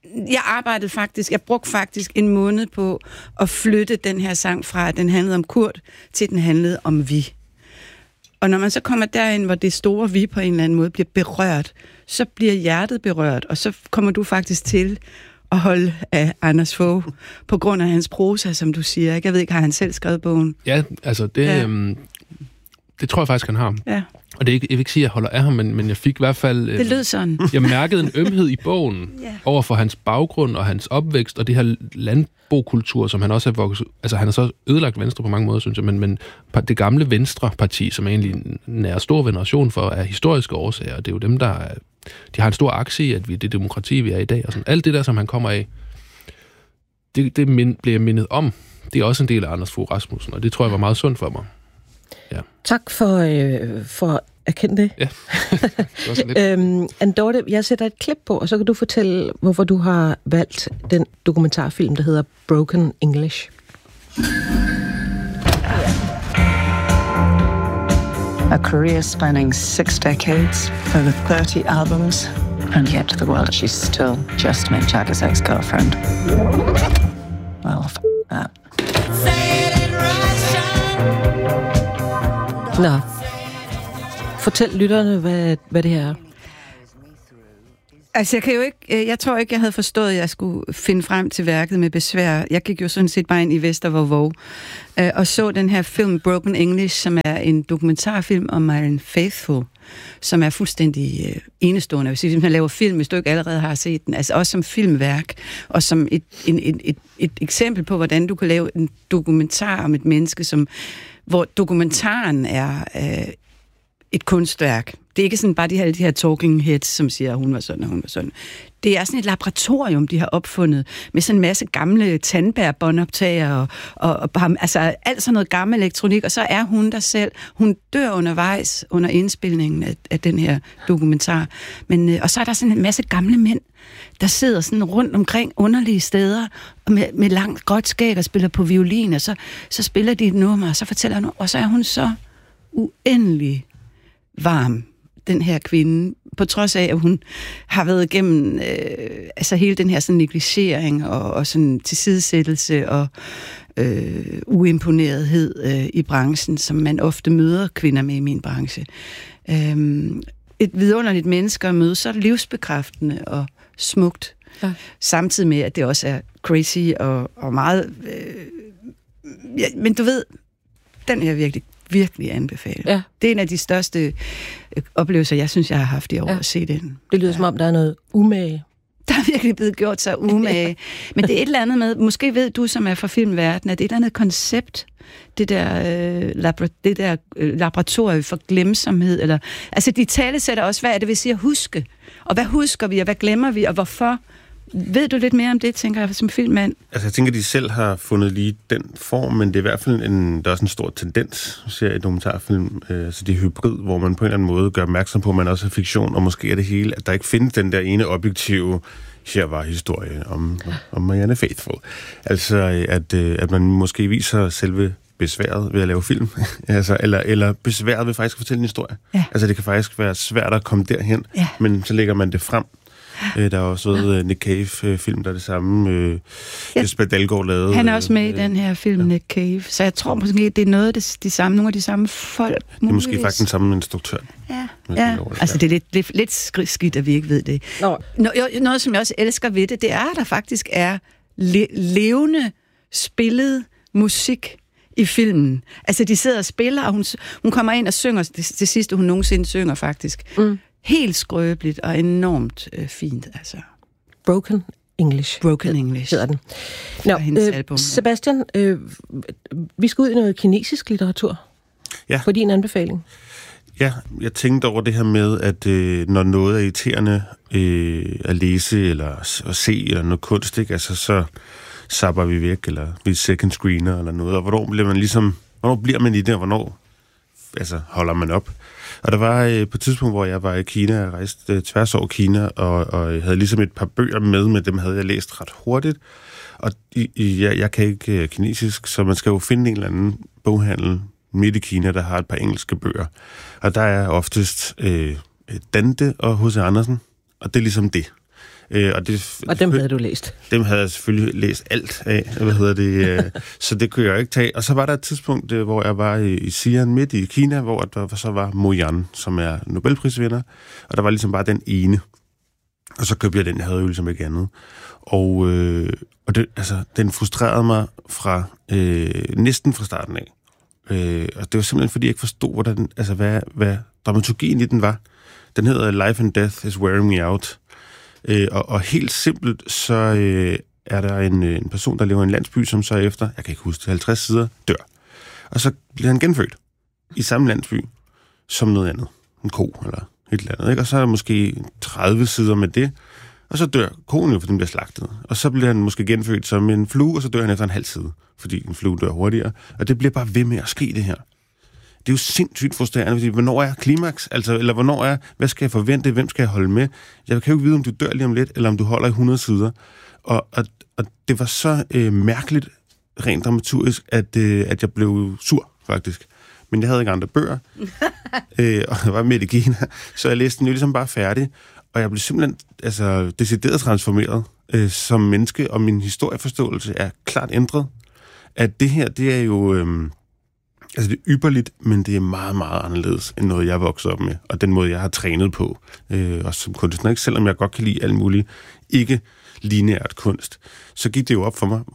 jeg brugte faktisk en måned på at flytte den her sang fra, at den handlede om Kurt, til den handlede om vi. Og når man så kommer derind, hvor det store vi på en eller anden måde bliver berørt, så bliver hjertet berørt, og så kommer du faktisk til at holde af Anders Fogh, på grund af hans prosa, som du siger. Jeg ved ikke, har han selv skrevet bogen? Ja, altså det tror jeg faktisk, han har. Ja. Og det er ikke, jeg vil ikke sige, at jeg holder af ham, men jeg fik i hvert fald... det lød sådan. Jeg mærkede en ømhed i bogen over for hans baggrund og hans opvækst, og det her landbokultur, som han også har vokset... Altså, han har så ødelagt Venstre på mange måder, synes jeg, men det gamle Venstre-parti, som er egentlig en stor veneration for, af historiske årsager, det er jo dem, der... De har en stor aktie i, at det demokrati, vi er i dag, og sådan. Alt det der, som han kommer af, det bliver mindet om. Det er også en del af Anders Fogh Rasmussen, og det tror jeg var meget sundt for mig. Ja. Tak for at erkende det. Ja. Det Anne-Dorthe, jeg sætter et klip på, og så kan du fortælle, hvorfor du har valgt den dokumentarfilm, der hedder Broken English. A career spanning 6 decades, over 30 albums, and yet to the world she's still just Mick Jagger's ex-girlfriend. Well, that. Nå. Fortæl lytterne, hvad det her er. Altså, jeg tror ikke, jeg havde forstået, at jeg skulle finde frem til værket med besvær. Jeg gik jo sådan set bare ind i Vestervåg og så den her film Broken English, som er en dokumentarfilm om Marianne Faithfull, som er fuldstændig enestående. Hvis man laver film, hvis du ikke allerede har set den, altså også som filmværk, og som et eksempel på, hvordan du kan lave en dokumentar om et menneske, hvor dokumentaren er et kunstværk. Det er ikke sådan bare alle de her talking heads, som siger, at hun var sådan og hun var sådan. Det er sådan et laboratorium, de har opfundet, med sådan en masse gamle tandbærbåndoptager og altså alt sådan noget gammel elektronik, og så er hun der selv. Hun dør undervejs under indspilningen af den her dokumentar. Og så er der sådan en masse gamle mænd, der sidder sådan rundt omkring underlige steder, med langt gråt skæg og spiller på violin, og så spiller de et nummer, og så fortæller hun, og så er hun så uendelig varm, den her kvinde, på trods af, at hun har været igennem altså hele den her sådan negligering og sådan tilsidesættelse og uimponerethed i branchen, som man ofte møder kvinder med i min branche. Et vidunderligt menneske at møde, så er det livsbekræftende og smukt. Ja. Samtidig med, at det også er crazy og meget... ja, men du ved, den er virkelig anbefale. Ja. Det er en af de største oplevelser, jeg synes, jeg har haft i år at se den. Det lyder som om, der er noget umage. Der er virkelig blevet gjort sig umage. Men det er et eller andet med, måske ved du, som er fra filmverdenen, at det er et eller andet koncept, det der laboratorie for glemsomhed, eller, altså de talesætter også, hvad er det, vi siger huske, og hvad husker vi, og hvad glemmer vi, og hvorfor. Ved du lidt mere om det, tænker jeg, som filmmand? Altså, jeg tænker, at de selv har fundet lige den form, men det er i hvert fald der er også en stor tendens, ser jeg i dokumentarfilm, så det er hybrid, hvor man på en eller anden måde gør opmærksom på, at man også er fiktion, og måske er det hele, at der ikke findes den der ene objektive, her var historie om Marianne Faithfull. Altså, at man måske viser selve besværet ved at lave film, altså, eller besværet ved faktisk at fortælle en historie. Ja. Altså, det kan faktisk være svært at komme derhen, men så lægger man det frem. Der er også været Nick Cave-film, der er det samme. Jesper Dalgaard lavede. Han er også med i den her film, Nick Cave. Så jeg tror måske, det er noget af de samme, nogle af de samme folk. Det er måske faktisk den samme instruktør. Ja. Altså det er lidt skidt, at vi ikke ved det. Noget, som jeg også elsker ved det, det er, at der faktisk er levende spillet musik i filmen. Altså de sidder og spiller, og hun kommer ind og synger det sidste, hun nogensinde synger faktisk. Helt skrøbeligt og enormt fint, altså. Broken English. Broken English hedder den. Nå, Sebastian, vi skal ud i noget kinesisk litteratur. Ja. På din anbefaling. Ja, jeg tænkte over det her med, at når noget er irriterende at læse eller at se eller noget kunst, ikke? Altså så zapper vi væk, eller vi second screener eller noget. Og hvornår bliver man i det, og hvornår holder man op? Og der var på et tidspunkt, hvor jeg var i Kina, jeg rejste tværs over Kina, og jeg havde ligesom et par bøger med dem havde jeg læst ret hurtigt. Og jeg kan ikke kinesisk, så man skal jo finde en eller anden boghandel midt i Kina, der har et par engelske bøger. Og der er oftest Dante og H.C. Andersen, og det er ligesom det. Og dem havde du læst? Dem havde jeg selvfølgelig læst alt af, så det kunne jeg ikke tage. Og så var der et tidspunkt, hvor jeg var i Xi'an midt i Kina, hvor der så var Mo Yan, som er Nobelprisvinder, og der var ligesom bare den ene. Og så købte jeg den, jeg havde jo ligesom ikke andet. Og det, den frustrerede mig fra næsten fra starten af. Og det var simpelthen, fordi jeg ikke forstod, hvordan, hvad dramaturgien i den var. Den hedder Life and Death is Wearing Me Out. Og helt simpelt, så er der en person, der lever i en landsby, som så efter, jeg kan ikke huske, 50 sider, dør. Og så bliver han genfødt i samme landsby som noget andet. En ko eller et eller andet. Ikke? Og så er der måske 30 sider med det. Og så dør konen jo, fordi den bliver slagtet. Og så bliver han måske genfødt som en flue, og så dør han efter en halv side, fordi en flue dør hurtigere. Og det bliver bare ved med at ske, det her. Det er jo sindssygt frustrerende, fordi hvornår er klimaks? Eller hvornår er, hvad skal jeg forvente? Hvem skal jeg holde med? Jeg kan jo ikke vide, om du dør lige om lidt, eller om du holder i 100 sider. Og det var så mærkeligt, rent dramaturgisk, at jeg blev sur, faktisk. Men jeg havde ikke andre bøger, og jeg var midt i Kina, så jeg læste den jo ligesom bare færdig. Og jeg blev simpelthen decideret transformeret som menneske, og min historieforståelse er klart ændret. At det her, det er jo... det er ypperligt, men det er meget, meget anderledes end noget, jeg er vokset op med, og den måde, jeg har trænet på, også som kunstner. Ikke? Selvom jeg godt kan lide alt muligt ikke lineært kunst, så gik det jo op for mig,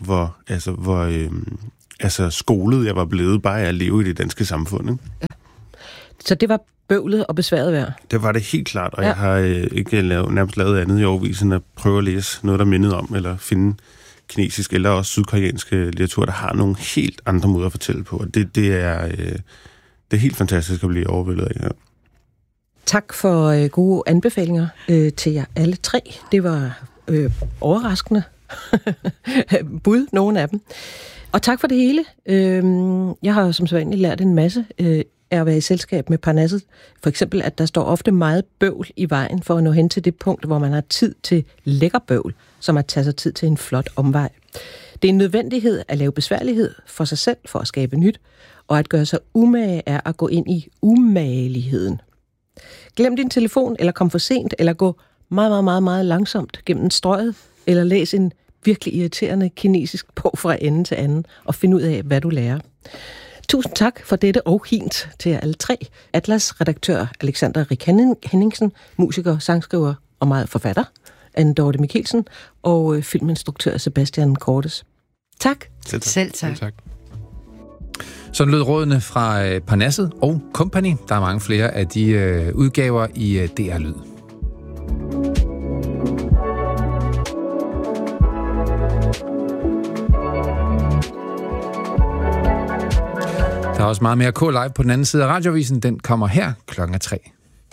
hvor skolet jeg var blevet, bare at leve i det danske samfund. Ikke? Ja. Så det var bøvlet og besværet værd? Det var det helt klart, og jeg har ikke nærmest lavet andet i årvis, end at prøve at læse noget, der mindede om, eller finde kinesisk eller også sydkoreansk litteratur, der har nogle helt andre måder at fortælle på. Det er helt fantastisk at blive overvældet af. Ja. Tak for gode anbefalinger til jer alle tre. Det var overraskende bud, nogle af dem. Og tak for det hele. Jeg har som sædvanligt lært en masse af at være i selskab med Parnasset. For eksempel, at der står ofte meget bøvl i vejen for at nå hen til det punkt, hvor man har tid til lækker bøvl, som at tage sig tid til en flot omvej. Det er en nødvendighed at lave besværlighed for sig selv for at skabe nyt, og at gøre sig umage er at gå ind i umageligheden. Glem din telefon, eller kom for sent, eller gå meget, meget, meget, meget langsomt gennem strøget, eller læs en virkelig irriterende kinesisk bog fra ende til anden, og find ud af, hvad du lærer. Tusind tak for dette og hint til jer alle tre. Atlas-redaktør Alexander Rik Henningsen, musiker, sangskriver og meget forfatter, Anne Dorte Mikkelsen, og filminstruktør Sebastian Cordes. Tak. Selv tak. Sådan lød rådene fra Parnasset og Company. Der er mange flere af de udgaver i DR Lyd. Der er også meget mere K-Live på den anden side af Radioavisen. Den kommer her 3:00.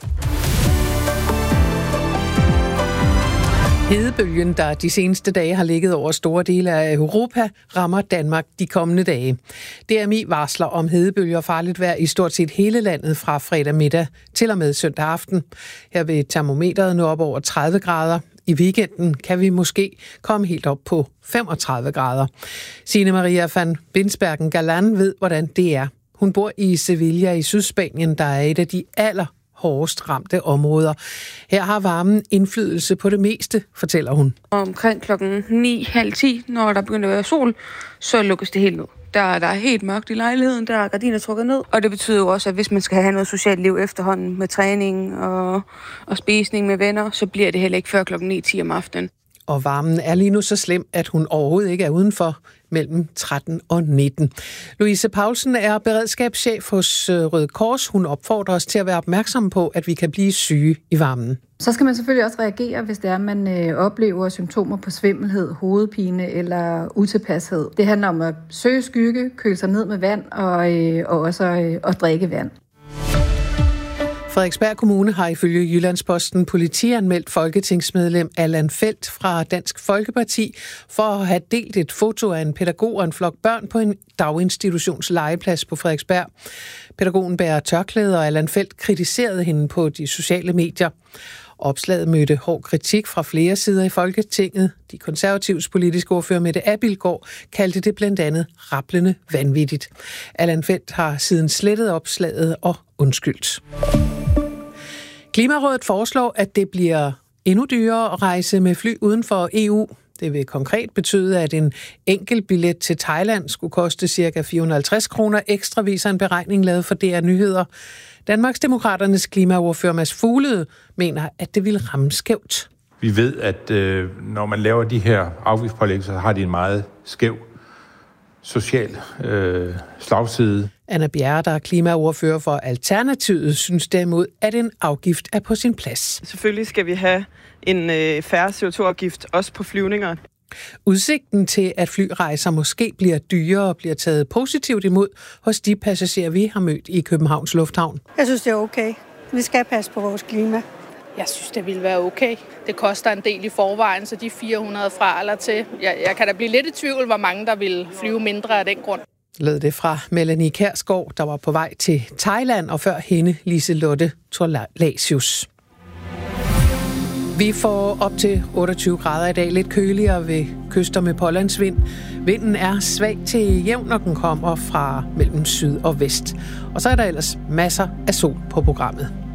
Hedebølgen, der de seneste dage har ligget over store dele af Europa, rammer Danmark de kommende dage. DMI varsler om hedebølger og farligt vejr i stort set hele landet fra fredag middag til og med søndag aften. Her vil termometeret nå op over 30 grader. I weekenden kan vi måske komme helt op på 35 grader. Signe Maria van Binsbergen Galan ved, hvordan det er. Hun bor i Sevilla i Sydspanien, der er et af de hårdest ramte områder. Her har varmen indflydelse på det meste, fortæller hun. Omkring 9:30, når der begynder at være sol, så lukkes det helt ned. Der er helt mørkt i lejligheden, der er gardiner trukket ned. Og det betyder jo også, at hvis man skal have noget socialt liv efterhånden med træning og spisning med venner, så bliver det heller ikke før 9:10 om aftenen. Og varmen er lige nu så slem, at hun overhovedet ikke er udenfor mellem 13 og 19. Louise Paulsen er beredskabschef hos Røde Kors. Hun opfordrer os til at være opmærksomme på, at vi kan blive syge i varmen. Så skal man selvfølgelig også reagere, hvis det er, man oplever symptomer på svimmelhed, hovedpine eller utilpashed. Det handler om at søge skygge, køle sig ned med vand og også at drikke vand. Frederiksberg Kommune har ifølge Jyllandsposten politianmeldt folketingsmedlem Allan Feldt fra Dansk Folkeparti for at have delt et foto af en pædagog og en flok børn på en daginstitutions legeplads på Frederiksberg. Pædagogen bærer tørklæde, og Allan Feldt kritiserede hende på de sociale medier. Opslaget mødte hård kritik fra flere sider i Folketinget. De konservatives politiske ordfører Mette Abildgaard kaldte det blandt andet rablende vanvittigt. Allan Feldt har siden slettet opslaget og undskyldt. Klimarådet foreslår, at det bliver endnu dyrere at rejse med fly uden for EU. Det vil konkret betyde, at en enkelt billet til Thailand skulle koste ca. 450 kroner ekstra, viser en beregning lavet for DR Nyheder. Danmarksdemokraternes klimaordfører Mads Fuglede mener, at det vil ramme skævt. Vi ved, at når man laver de her afgiftspålæg, så har de en meget skæv social slagside. Anna Bjerre, der er klimaordfører for Alternativet, synes derimod, at en afgift er på sin plads. Selvfølgelig skal vi have en færre CO2-afgift også på flyvninger. Udsigten til, at flyrejser måske bliver dyrere, bliver taget positivt imod hos de passagerer, vi har mødt i Københavns Lufthavn. Jeg synes, det er okay. Vi skal passe på vores klima. Jeg synes, det ville være okay. Det koster en del i forvejen, så de 400 fra eller til. Jeg kan da blive lidt i tvivl, hvor mange der vil flyve mindre af den grund. Lød det fra Melanie Kjærsgaard, der var på vej til Thailand, og før hende Liselotte Torlasius. Vi får op til 28 grader i dag, lidt køligere ved kyster med pålandsvind. Vinden er svag til jævn, når den kommer fra mellem syd og vest. Og så er der ellers masser af sol på programmet.